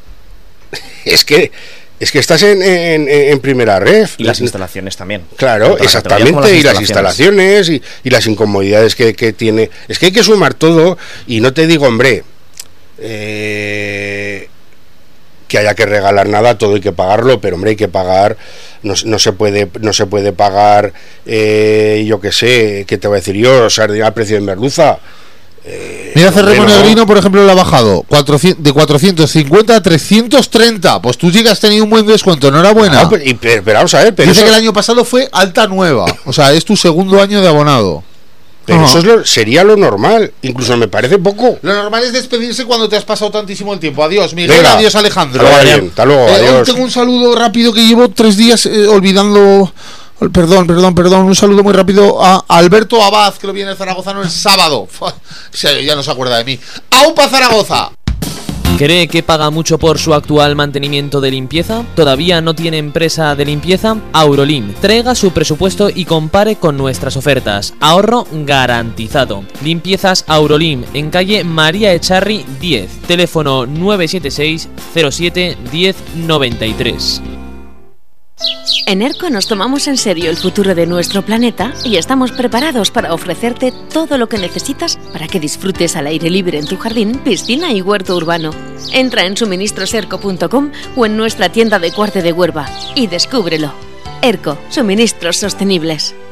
Es que Es que estás en, en, en primera ref. Y las instalaciones también. Claro, exactamente, las y las instalaciones y, y las incomodidades que, que tiene. Es que hay que sumar todo y no te digo, hombre, eh, que haya que regalar nada, todo hay que pagarlo, pero hombre, hay que pagar, no, no se puede no se puede pagar, eh, yo qué sé, ¿qué te voy a decir yo? Sardina al precio de merluza. Eh, Mira, Cerremo no. Negrino, por ejemplo, le ha bajado cuatrocientos, de cuatrocientos cincuenta a trescientos treinta. Pues tú sí que has tenido un buen descuento, enhorabuena. No, pero, pero, pero vamos a ver, pero dice eso... que el año pasado fue alta nueva, o sea, es tu segundo año de abonado. Pero uh-huh. eso es lo, sería lo normal, incluso me parece poco. Lo normal es despedirse cuando te has pasado tantísimo el tiempo. Adiós, Miguel, Venga, adiós, Alejandro. Hasta luego, hasta luego, eh, adiós. Tengo un saludo rápido que llevo tres días eh, olvidando... Perdón, perdón, perdón, un saludo muy rápido a Alberto Abad, que lo viene el zaragozano el sábado. Ya no se acuerda de mí. ¡Aupa Zaragoza! ¿Cree que paga mucho por su actual mantenimiento de limpieza? ¿Todavía no tiene empresa de limpieza? Aurolim. Traiga su presupuesto y compare con nuestras ofertas. Ahorro garantizado. Limpiezas Aurolim, en calle María Echarri diez. Teléfono nueve siete seis cero siete diez noventa y tres. En ERCO nos tomamos en serio el futuro de nuestro planeta y estamos preparados para ofrecerte todo lo que necesitas para que disfrutes al aire libre en tu jardín, piscina y huerto urbano. Entra en suministros erco punto com o en nuestra tienda de Cuarte de Huerva y descúbrelo. ERCO, suministros sostenibles.